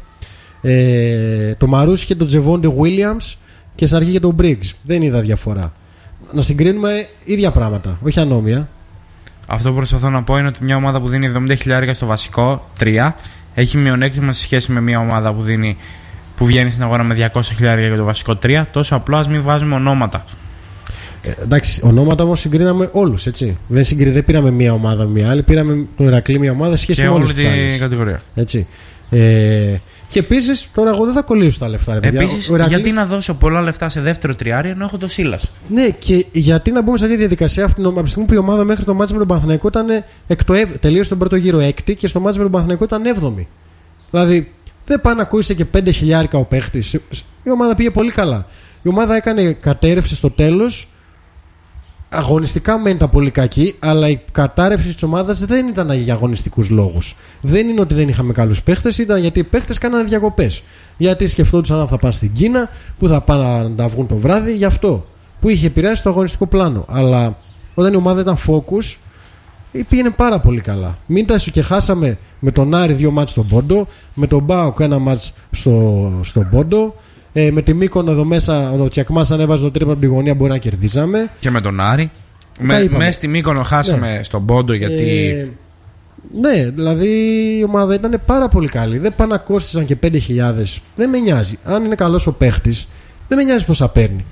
Ε, το Μαρούσι και τον Τζεβόντε Williams και στην αρχή και τον Briggs. Δεν είδα διαφορά. Να συγκρίνουμε ίδια πράγματα, όχι ανώμια. Αυτό που προσπαθώ να πω είναι ότι μια ομάδα που δίνει εβδομήντα χιλιάρικα στο βασικό τρία έχει μειονέκτημα σε σχέση με μια ομάδα που, δίνει, που βγαίνει στην αγορά με διακόσια χιλιάρικα για το βασικό τρία. Τόσο απλό, ας μην βάζουμε ονόματα. Ε, εντάξει, ονόματα όμως συγκρίναμε όλους, έτσι. Δεν, συγκρι... δεν πήραμε μια ομάδα με μια άλλη, πήραμε τον Ηρακλή μια ομάδα σε σχέση και με όλες τις άλλες. Κατηγορία. Έτσι. Ε, και επίσης, τώρα εγώ δεν θα κολλήσω τα λεφτά. Επίσης, Ηρακλής... γιατί να δώσω πολλά λεφτά σε δεύτερο τριάρι ενώ έχω το Σίλας. Ναι, και γιατί να μπούμε σε αυτή τη διαδικασία από τη στιγμή που η ομάδα μέχρι το μάτς με τον Παναθηναϊκό ήταν εκ το ευ... τελείωσε τον πρώτο γύρο έκτη και στο μάτς με τον Παναθηναϊκό ήταν έβδομη. Δηλαδή, δεν πάει να ακούσει και πέντε χιλιάρικα ο παίχτης. Η ομάδα πήγε πολύ καλά. Η ομάδα έκανε κατέρευση στο τέλος. Αγωνιστικά μένει τα πολύ κακή, αλλά η κατάρρευση της ομάδας δεν ήταν για αγωνιστικούς λόγους. Δεν είναι ότι δεν είχαμε καλούς παίχτες, ήταν γιατί οι παίχτες κάνανε διακοπές. Γιατί σκεφτόντουσαν αν θα πάνε στην Κίνα, που θα πάνε να βγουν το βράδυ, γι' αυτό. Που είχε επηρεάσει το αγωνιστικό πλάνο. Αλλά όταν η ομάδα ήταν focus, πήγαινε πάρα πολύ καλά. Μην τα και χάσαμε με τον Άρη δύο μάτς στον Πόντο, με τον Μπάουκ ένα μάτς στο, στον Πόντο. Ε, με τη Μύκονο εδώ μέσα, ο Τσιακμάς αν έβαζε το τρίπλα από την γωνία μπορεί να κερδίζαμε. Και με τον Άρη. Με, μέσα στη Μύκονο χάσαμε ναι. στον Πόντο γιατί. Ε, ναι, δηλαδή η ομάδα ήταν πάρα πολύ καλή. Δεν πάνε να κόστησαν και πέντε χιλιάδες. Δεν με νοιάζει. Αν είναι καλός ο παίχτης, δεν με νοιάζει πόσα παίρνει.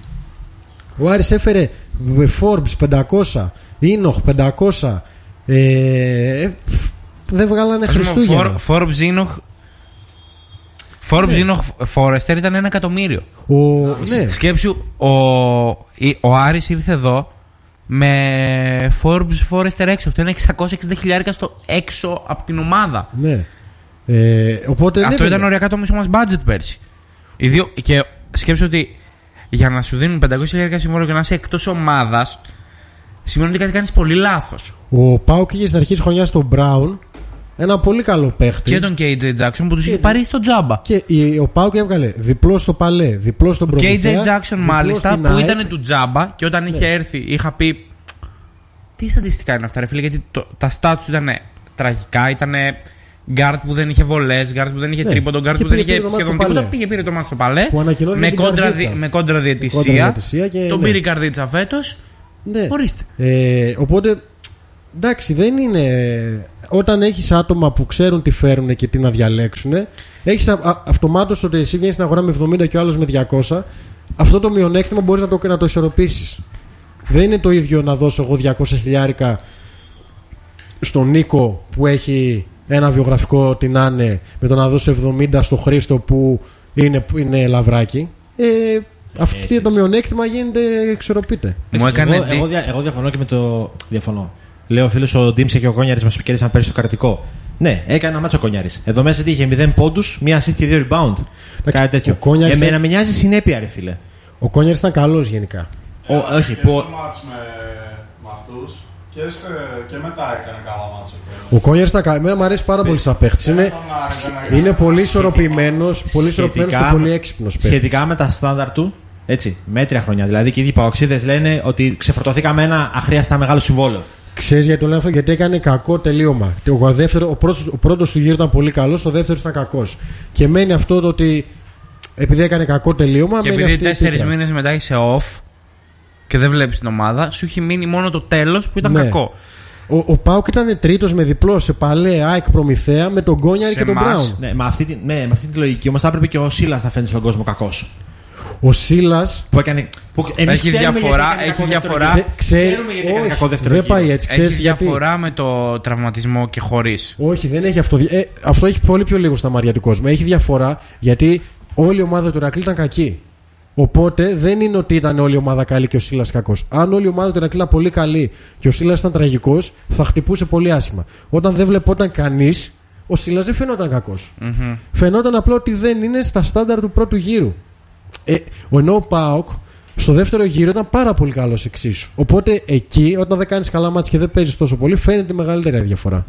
Ο Άρης έφερε Forbes πεντακόσια, Enoch πεντακόσια. Ε, δεν βγάλανε Χριστούγεννα. Forbes, Enoch. Forbes ναι. Enoch Forrester ήταν ένα εκατομμύριο. Ο... Ναι. Σκέψου, ο, ο Άρης ήρθε εδώ με Forbes Forrester έξω. Αυτό είναι εξακόσια εξήντα χιλιάρικα στο έξω από την ομάδα. Ναι. Ε, οπότε αυτό ναι, ήταν ναι. οριακά το μισό μας budget πέρσι. Οι δύο, και σκέψου ότι για να σου δίνουν πεντακόσια χιλιάρικα συμβόλαιο και να είσαι εκτός ομάδας, σημαίνει ότι κάτι κάνεις πολύ λάθος. Ο Πάουκ είχε στην αρχή της χρονιάς τον Μπράουν, ένα πολύ καλό παίχτη. Και τον κέι τζέι Jackson που τους είχε πάρει στο τζάμπα. Και ο Πάουκ έβγαλε διπλό στο Παλέ, διπλό στον Προμηθέα. κέι τζέι Jackson μάλιστα που ήταν του τζάμπα και όταν ναι. είχε έρθει είχα πει. Τι στατιστικά είναι αυτά, ρε φίλε, γιατί το, τα stats του ήταν τραγικά. Ήταν γκάρτ που δεν είχε βολές, γκάρτ που δεν είχε ναι. τρίποντο, γκάρτ που δεν είχε σχεδόν τίποτα. Πήγε πήρε το μάτι στο Παλέ με κόντρα, δι, με κόντρα διαιτησία. Τον πήρε η Καρδίτσα φέτος. Ναι. Ορίστε. Ε, οπότε εντάξει, δεν είναι. Όταν έχεις άτομα που ξέρουν τι φέρουν και τι να διαλέξουν, έχεις αυτομάτως ότι εσύ βγαίνεις στην αγορά με εβδομήντα και ο άλλος με διακόσια. Αυτό το μειονέκτημα μπορείς να το, να το ισορροπήσεις. Δεν είναι το ίδιο να δώσω εγώ διακόσια χιλιάρικα στον Νίκο που έχει ένα βιογραφικό την Άνε, με το να δώσω εβδομήντα στο Χρήστο που είναι, είναι λαβράκι. Ε, αυτό το μειονέκτημα γίνεται, εξορροπείται. Μου έκανε εγώ, εγώ, δια, εγώ διαφωνώ και με το. Διαφωνώ. Λέω ο φίλος ο Ντίμσε και ο Κόνιαρης μας κέρδισαν πέρυσι στο κρατικό. Ναι, έκανε ένα μάτσο ο Κόνιαρης. Εδώ μέσα τι είχε μηδέν πόντους, μία assist και δύο rebound. Κάτι τέτοιο. Κόνιαρης... Εμένα με νοιάζει συνέπεια, ρε φίλε. Ο Κόνιαρης ήταν καλός γενικά. Ο, όχι, και που... στο μάτς με, με αυτούς και, σε, και μετά έκανε καλά μάτσο. Ο Κόνιαρης ήταν καλός. Εμένα μου αρέσει πάρα πολύ σαν παίχτης. Είναι, είναι πολύ ισορροπημένος, πολύ ισορροπημένος και πολύ έξυπνος παίχτης. Σχετικά με τα στάνταρ του, έτσι, μέτρια χρόνια. Δηλαδή και οι παοξίδες λένε ότι ξεφορτωθήκαμε ένα αχρίαστα μεγάλο συμβόλαιο. Ξέρεις γιατί το λέω αυτό? Γιατί έκανε κακό τελείωμα. Ο, δεύτερο, ο, πρώτος, ο πρώτος του γύρου ήταν πολύ καλός, ο δεύτερος ήταν κακός. Και μένει αυτό το ότι επειδή έκανε κακό τελείωμα. Και επειδή τέσσερις μήνες μετά είσαι off και δεν βλέπεις την ομάδα, σου έχει μείνει μόνο το τέλος που ήταν ναι. κακό. Ο, ο Πάουκ ήταν τρίτος με διπλό σε Παλέ, ΑΕΚ, Προμηθέα με τον Γκόνιαρη και τον Μπράουν. Ναι, με αυτή, τη, ναι, με αυτή τη λογική όμως θα έπρεπε και ο Σίλας να φαίνεται στον κόσμο κακός. Ο Σίλας που έκανε. Που έχει διαφορά. Έχει διαφορά. Ξέρουμε γιατί έκανε κακό δεύτερο. Δεν πάει έτσι. Έχει διαφορά με το τραυματισμό και χωρίς. Όχι, δεν έχει αυτό. Ε, αυτό έχει πολύ πιο λίγο στα μάτια του κόσμου. Έχει διαφορά γιατί όλη η ομάδα του Ηρακλή ήταν κακή. Οπότε δεν είναι ότι ήταν όλη η ομάδα καλή και ο Σίλας κακός. Αν όλη η ομάδα του Ηρακλή ήταν πολύ καλή και ο Σίλας ήταν τραγικός, θα χτυπούσε πολύ άσχημα. Όταν δεν βλεπόταν κανείς, ο Σίλας δεν φαινόταν κακός. Mm-hmm. Φαινόταν απλά ότι δεν είναι στα στάνταρ του πρώτου γύρου. Ε, ο ενώ ο ΠΑΟΚ στο δεύτερο γύρο ήταν πάρα πολύ καλός εξίσου. Οπότε εκεί, όταν δεν κάνεις καλά μάτς και δεν παίζεις τόσο πολύ, φαίνεται μεγαλύτερη διαφορά.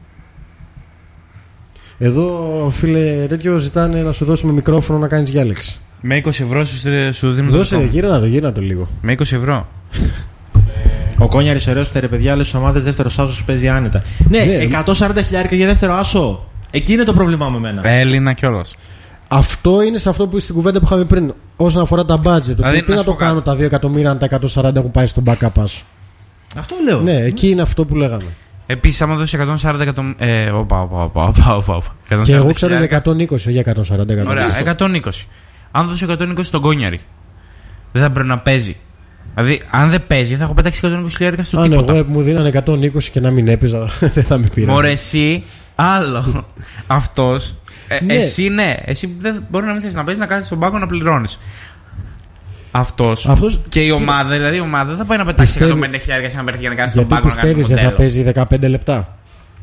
Εδώ, φίλε, τέτοιο ζητάνε να σου δώσουμε μικρόφωνο να κάνεις διάλεξη. Με είκοσι ευρώ σου δίνουν το Δώσε, γύρω να το, γύρω να το λίγο. Με είκοσι ευρώ. Ο Κόνιαρης ωραίος του ρε παιδιά, λέει στις ομάδες δεύτερος άσος παίζει άνετα. Ναι, ναι, εκατόν σαράντα χιλιάρικα για δεύτερο άσο. Εκεί είναι το πρόβλημά μου εμένα. Έλληνα κιόλας. Αυτό είναι σε αυτό που στην κουβέντα που είχαμε πριν. Όσον αφορά τα budget. Δηλαδή, τι να, να το κάνω τα δύο εκατομμύρια αν τα εκατόν σαράντα έχουν πάει στον backup άσο. Αυτό λέω. Ναι, εκεί είναι αυτό που λέγαμε. Επίσης, άμα δώσει εκατόν σαράντα εκατομμύρια. Ε, όπα, όπα, όπα, όπα. Και εγώ ξέρω για εκατόν είκοσι, όχι για εκατόν σαράντα. Ωραία, εκατόν είκοσι. Αν δώσει εκατόν είκοσι στον Κόνιαρη, δεν θα πρέπει να παίζει. Δηλαδή, αν δεν παίζει, θα έχω πετάξει εκατόν είκοσι χιλιάρικα στο τίποτα. Αν εγώ μου δίνανε εκατόν είκοσι και να μην έπαιζα, δεν θα με πειράζει. Μωρέ, εσύ, άλλο. Αυτός. Ε, ναι. Εσύ ναι, εσύ δεν μπορεί να μην θες να παίζει, να κάθεσαι στον πάγκο να πληρώνεις. Αυτός. Αυτός και η ομάδα, και... δηλαδή η ομάδα δεν θα πάει να πετάξει εκατόν πενήντα χιλιάρικα σε ένα παίχτη για να κάθεσαι στον πάγκο να κάνει. Πιστεύεις δεν θα παίζει δεκαπέντε λεπτά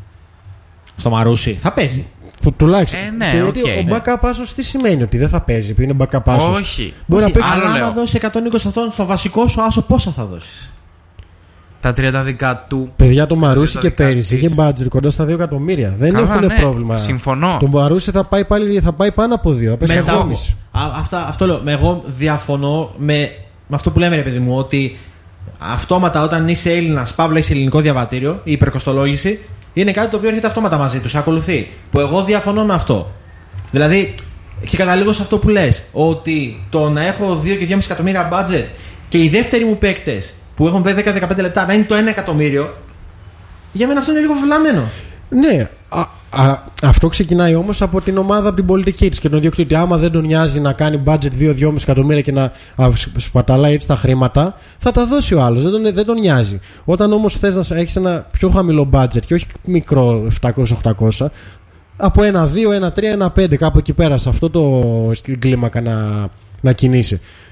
στο Μαρούσι? Θα παίζει. Που, τουλάχιστον. Ε, ναι, και okay, γιατί ο ναι. backup άσος τι σημαίνει? Ότι δεν θα παίζει, που είναι backup άσος. Όχι. Μπορεί όχι, να παίξει. Αλλά άμα δώσει εκατόν είκοσι αυτόν στο βασικό σου άσο, πόσα θα δώσεις? Τα τριάντα δικά του. Παιδιά, το Μαρούσι και πέρυσι είχε budget κοντά στα δύο εκατομμύρια. Δεν έχουν ναι. πρόβλημα. Συμφωνώ. Το Μαρούσι θα πάει, πάλι, θα πάει πάνω από δύο. Θα πέσει αγώνιση. Αυτό λέω. Εγώ διαφωνώ με, με αυτό που λέμε, ρε παιδί μου, ότι αυτόματα όταν είσαι Έλληνας, παύλα είσαι ελληνικό διαβατήριο, η υπερκοστολόγηση είναι κάτι το οποίο έρχεται αυτόματα μαζί του. Ακολουθεί. Που εγώ διαφωνώ με αυτό. Δηλαδή, και καταλήγω σε αυτό που λες, ότι το να έχω δύο και δυόμισι εκατομμύρια budget και οι δεύτεροι μου παίκτες που έχουν δέκα με δεκαπέντε λεπτά να είναι το ένα εκατομμύριο, για μένα αυτό είναι λίγο βλαμμένο. Ναι, α, α, αυτό ξεκινάει όμως από την ομάδα, από την πολιτική της και τον ιδιοκτήτη. Άμα δεν τον νοιάζει να κάνει budget δύο με δυόμισι εκατομμύρια και να α, σπαταλάει έτσι τα χρήματα, θα τα δώσει ο άλλος. Δεν τον, δεν τον νοιάζει. Όταν όμως θες να έχεις ένα πιο χαμηλό budget και όχι μικρό επτακόσια οχτακόσια, από ένα δύο, ένα τρία, ένα πέντε, κάπου εκεί πέρα, σε αυτό το κλίμακα να, να κινείσαι.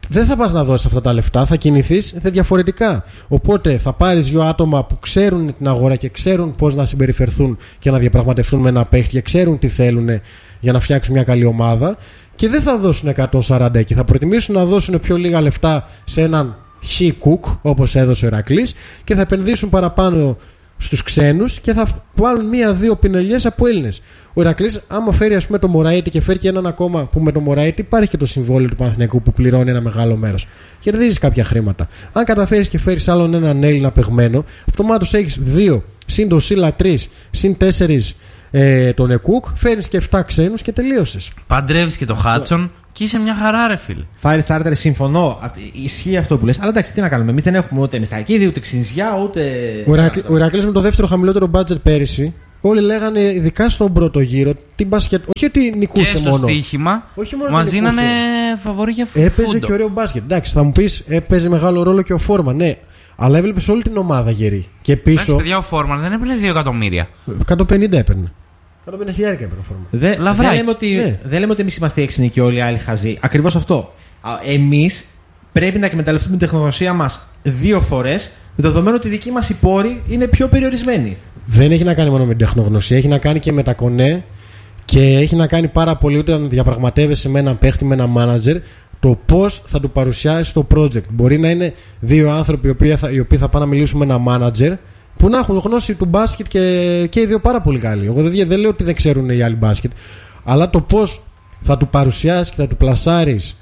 δεν θα πας να δώσεις αυτά τα λεφτά, θα κινηθείς διαφορετικά. Οπότε θα πάρεις δύο άτομα που ξέρουν την αγορά και ξέρουν πώς να συμπεριφερθούν και να διαπραγματευτούν με ένα παίχτη και ξέρουν τι θέλουν για να φτιάξουν μια καλή ομάδα και δεν θα δώσουν εκατόν σαράντα εκεί. Θα προτιμήσουν να δώσουν πιο λίγα λεφτά σε έναν Χ Κουκ όπως έδωσε ο Ηρακλής και θα επενδύσουν παραπάνω στους ξένους και θα βάλουν μία-δύο πινελιές από Έλληνες. Ο Ηρακλής, άμα φέρει ας πούμε το Μωραήτη και φέρει και έναν ακόμα που με το Μωραήτη υπάρχει και το συμβόλαιο του Παναθηναϊκού που πληρώνει ένα μεγάλο μέρος. Κερδίζεις κάποια χρήματα. Αν καταφέρεις και φέρεις άλλον έναν Έλληνα παιγμένο, αυτομάτως έχεις δύο συν το Σίλα τρεις συν τέσσερις ε, τον Εκούκ, φέρνεις και εφτά ξένους και τελείωσες. Παντρεύεις και το Χάτσον και είσαι μια χαρά, ρε φίλε. Φάιρ Τσάρτερ, συμφωνώ. Ισχύει αυτό που λες. Αλλά εντάξει, τι να κάνουμε. Εμείς δεν έχουμε ούτε Μιστακίδη, ούτε Ξινζιά, ούτε. Ο Ηρακλής με το δεύτερο χαμηλότερο μπάτζετ πέρυσι. Όλοι λέγανε, ειδικά στον πρώτο γύρο, την μπάσκετ. Όχι ότι νικούσε και στο μόνο. Στοίχημα, όχι μόνο μας δίνανε φαβορί για φούτο. Έπαιζε και ωραίο μπάσκετ. Εντάξει, θα μου πεις, έπαιζε μεγάλο ρόλο και ο Φόρμαν. Ναι, αλλά έβλεπε όλη την ομάδα γερή. Και πίσω. Εντάξει, παιδιά, ο Φόρμαν δεν έπαιρνε δύο εκατομμύρια. εκατόν πενήντα έπαιρνε. εκατόν πενήντα χιλιάδες έπαιρνε ο Φόρμαν. Δεν δε λέμε ότι, ναι. δε λέμε ότι εμείς είμαστε έξυπνοι και όλοι οι άλλοι χαζοί. Ακριβώς αυτό. Εμείς πρέπει να εκμεταλλευτούμε την τεχνογνωσία μας δύο φορές, δεδομένου ότι οι δικοί μας οι πόροι είναι πιο περιορισμένοι. Δεν έχει να κάνει μόνο με την τεχνογνωσία, έχει να κάνει και με τα κονέ και έχει να κάνει πάρα πολύ όταν διαπραγματεύεσαι με έναν παίχτη, με έναν μάνατζερ, το πώς θα του παρουσιάσει το project. Μπορεί να είναι δύο άνθρωποι οι οποίοι θα, οι οποίοι θα πάνε να μιλήσουν με έναν μάνατζερ που να έχουν γνώση του μπάσκετ και, και οι δύο πάρα πολύ καλοί. Εγώ δεν, δεν λέω ότι δεν ξέρουν οι άλλοι μπάσκετ, αλλά το πώς θα του παρουσιάσει και θα του πλασάρεις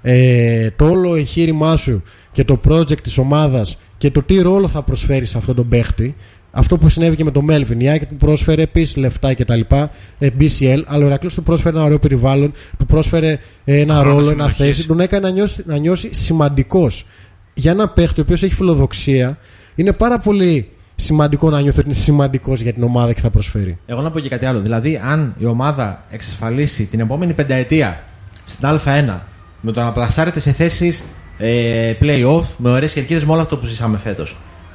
ε, το όλο εγχείρημά σου και το project της ομάδας και το τι ρόλο θα προσφέρει σε αυτόν τον παίχτη. Αυτό που συνέβη και με τον Μέλβιν. Η Άκη του πρόσφερε επίσης λεφτά κτλ. μπι σι ελ, αλλά ο Ηρακλής του πρόσφερε ένα ωραίο περιβάλλον, του πρόσφερε ένα Χρόνο ρόλο, ένα θέση, τον έκανε να νιώσει, να νιώσει σημαντικός. Για ένα παίχτη ο οποίος έχει φιλοδοξία, είναι πάρα πολύ σημαντικό να νιώθει ότι είναι σημαντικός για την ομάδα και θα προσφέρει. Εγώ να πω και κάτι άλλο. Δηλαδή, αν η ομάδα εξασφαλίσει την επόμενη πενταετία στην Α1 με το να πλασάρεται σε θέσεις ε, play-off, με ωραίες κερκίδες, με όλο αυτό που ζήσαμε φέτος.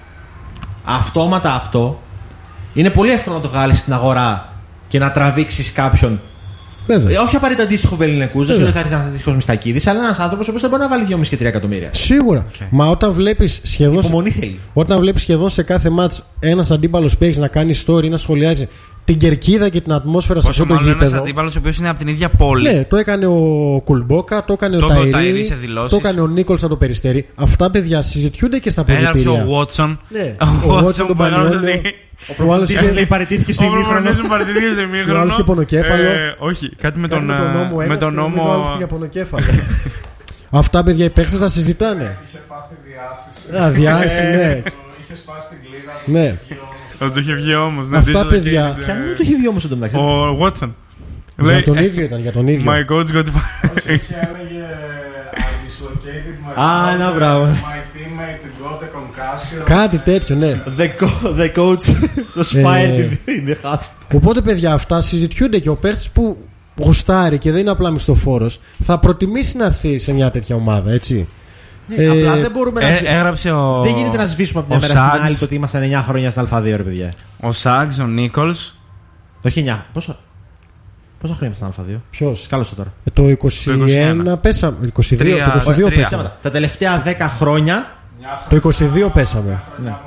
Αυτόματα αυτό είναι πολύ εύκολο να το βγάλεις στην αγορά και να τραβήξεις κάποιον. Βέβαια. Όχι απαραίτητα αντίστοιχο Βελληνικούς, δεν σου λέει θα έρθει ένας αντίστοιχος Μιστακίδης, αλλά ένας άνθρωπος ο οποίος θα μπορεί να βάλει δύο κόμμα πέντε εκατομμύρια. Σίγουρα. Okay. Μα όταν βλέπεις σχεδόν. Υπομονή θέλει. Όταν βλέπεις σχεδόν σε κάθε μάτς ένας αντίπαλος παίχτης να κάνει story ή να σχολιάζει την κερκίδα και την ατμόσφαιρα σε αυτό το γήπεδο. Ένας αντίπαλος ο οποίος είναι από την ίδια πόλη. Ναι, το έκανε ο Κουλμπόκα, το έκανε το ο Ταϊρή, το έκανε ο Νίκολς από το Περιστέρι. Αυτά παιδιά συζητιούνται και στα ποδητήρια. Έγραψε ο Βότσον. Ναι, ο Βότσον τον Πανιόνιο. Ο προπονητής παραιτήθηκε στο ημίχρονο. Ο άλλος και πονοκέφαλο. Όχι, κάτι με τον νόμο. Ο άλλος και πονοκέφαλο. Αυτά παιδιά οι παίχτες θα συζητάνε. Είχε πάθει διάσηση. Α, διάσηση, ναι. Είχε σπάσει την κλίδα. Ναι. Το είχε βγει όμως. Αυτά παιδιά. Ποια μου το είχε βγει όμως το μεταξύ. Ο Βότσον. Για τον ίδιο ήταν, για τον ίδιο. My coach got fired. Όχι, έλεγε I dislocated my Α, να μπράβο. My teammate got a concussion. Κάτι τέτοιο, ναι. The coach was fired in the house. Οπότε παιδιά αυτά συζητιούνται και ο παίχτης που γουστάρει και δεν είναι απλά μισθοφόρος θα προτιμήσει να έρθει σε μια τέτοια ομάδα, έτσι. Ε, απλά δεν μπορούμε να. Ε, έγραψε ο... Δεν γίνεται να σβήσουμε από μια μέρα στην άλλη το ότι ήμασταν εννιά χρόνια στην Α2, ρε παιδιά. Ο Σάγκς, ο Νίκολς. Όχι εννιά. Πόσο. Πόσα χρόνια στην Α2. Ποιος? Κάλωσε τώρα. Ε, το είκοσι ένα πέσαμε. είκοσι δύο, το είκοσι δύο πέσαμε. Τα τελευταία δέκα χρόνια. Το είκοσι δύο πέσαμε. Ναι.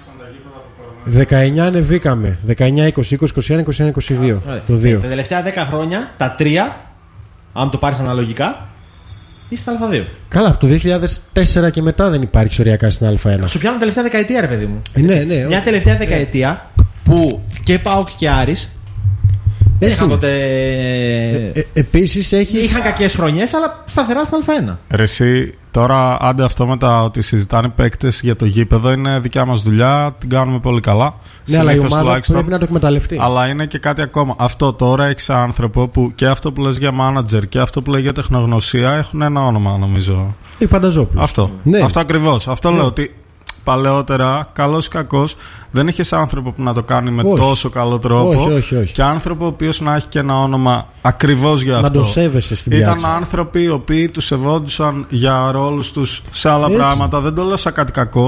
δεκαεννιά ανεβήκαμε. δεκαεννιά, είκοσι, είκοσι, είκοσι ένα, είκοσι ένα, είκοσι δύο. Το δύο. Τα τελευταία δέκα χρόνια, τα τρία, αν το πάρεις αναλογικά, είσαι στην Α2. Καλά, από το δύο χιλιάδες τέσσερα και μετά δεν υπάρχει οριακά στην Α1. Σου πιάνω τελευταία δεκαετία, ρε παιδί μου. Ναι, ναι. Μια τελευταία δεκαετία που και ΠΑΟΚ και Άρης δεν είχαν τότε. Ε, ε, Επίσης έχεις... Είχαν κακές χρονιές, αλλά σταθερά στην Α1. Ρε εσύ, τώρα άντε αυτό με τα ότι συζητάνε παίκτες για το γήπεδο είναι δικιά μας δουλειά, την κάνουμε πολύ καλά. Ναι, αλλά η ομάδα τουλάχιστον πρέπει να το εκμεταλλευτεί. Αλλά είναι και κάτι ακόμα. Αυτό τώρα έχεις άνθρωπο που και αυτό που λες για μάνατζερ και αυτό που λέει για τεχνογνωσία έχουν ένα όνομα, νομίζω. Η Πανταζόπουλος. Αυτό. Ναι. Αυτό ακριβώς. Αυτό ναι. λέω ότι. Παλαιότερα, καλός ή κακός, δεν είχες άνθρωπο που να το κάνει με όχι. τόσο καλό τρόπο. Όχι, όχι, όχι. Και άνθρωπο ο οποίος να έχει και ένα όνομα ακριβώς για αυτό. Να το σέβεσαι στην Ήταν πιάτσα. άνθρωποι οι οποίοι τους σεβόντουσαν για ρόλους τους σε άλλα έτσι. πράγματα. Δεν το λέω σαν κάτι κακό.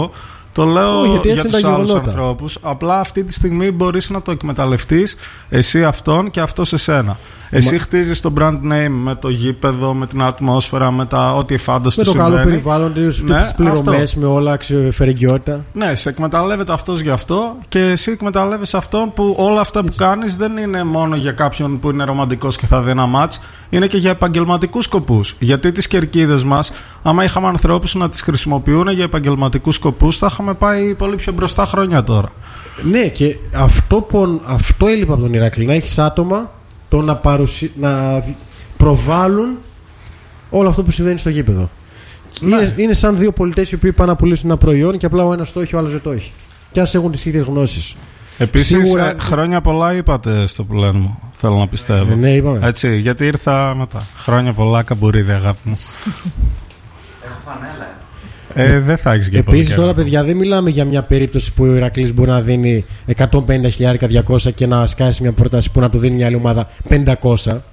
Το λέω Όχι, γιατί έτσι για είναι τους τα άλλους γεγονότα. ανθρώπους. Απλά αυτή τη στιγμή μπορείς να το εκμεταλλευτείς εσύ αυτόν και αυτός εσένα. Εσύ Μα... χτίζεις το brand name με το γήπεδο, με την ατμόσφαιρα, με τα ό,τι εφάνταστο με το συμβαίνει. καλό περιβάλλον, τις Ναι, πληρωμές, με όλα αξιοφερεγγιότητα. Ναι, σε εκμεταλλεύεται αυτός για αυτό και εσύ εκμεταλλεύεσαι αυτόν που όλα αυτά που κάνεις δεν είναι μόνο για κάποιον που είναι ρομαντικός και θα δει ένα μάτς, είναι και για επαγγελματικούς σκοπούς. Γιατί τις κερκίδες μας, άμα είχαμε ανθρώπους να τις χρησιμοποιούν για επαγγελματικούς σκοπούς, θα είχαμε πάει πολύ πιο μπροστά χρόνια τώρα. Ναι, και αυτό, που, αυτό έλειπε από τον Ηράκλειο. Να έχεις άτομα το να, παρουσι... να προβάλλουν όλο αυτό που συμβαίνει στο γήπεδο. Ναι. Είναι, είναι σαν δύο πολιτές οι οποίοι πάνε να πουλήσουν ένα προϊόν και απλά ο ένας το έχει, ο άλλος δεν το έχει. Και ας έχουν τις ίδιες γνώσεις. Επίσης, Σίγουρα... ε, χρόνια πολλά είπατε στο που λένε μου. Θέλω να πιστεύω. Ε, ναι, είπαμε. Έτσι, γιατί ήρθα μετά. Χρόνια πολλά, καμπουρίδι, αγάπη μου. Έχω φανέλα. Ε, δεν θα έχεις και πολύ. Επίσης, τώρα, παιδιά, δεν μιλάμε για μια περίπτωση που ο Ηρακλής μπορεί να δίνει εκατόν πενήντα χιλιάδες, διακόσια και να σκάσει μια πρόταση που να του δίνει μια άλλη ομάδα πεντακόσια.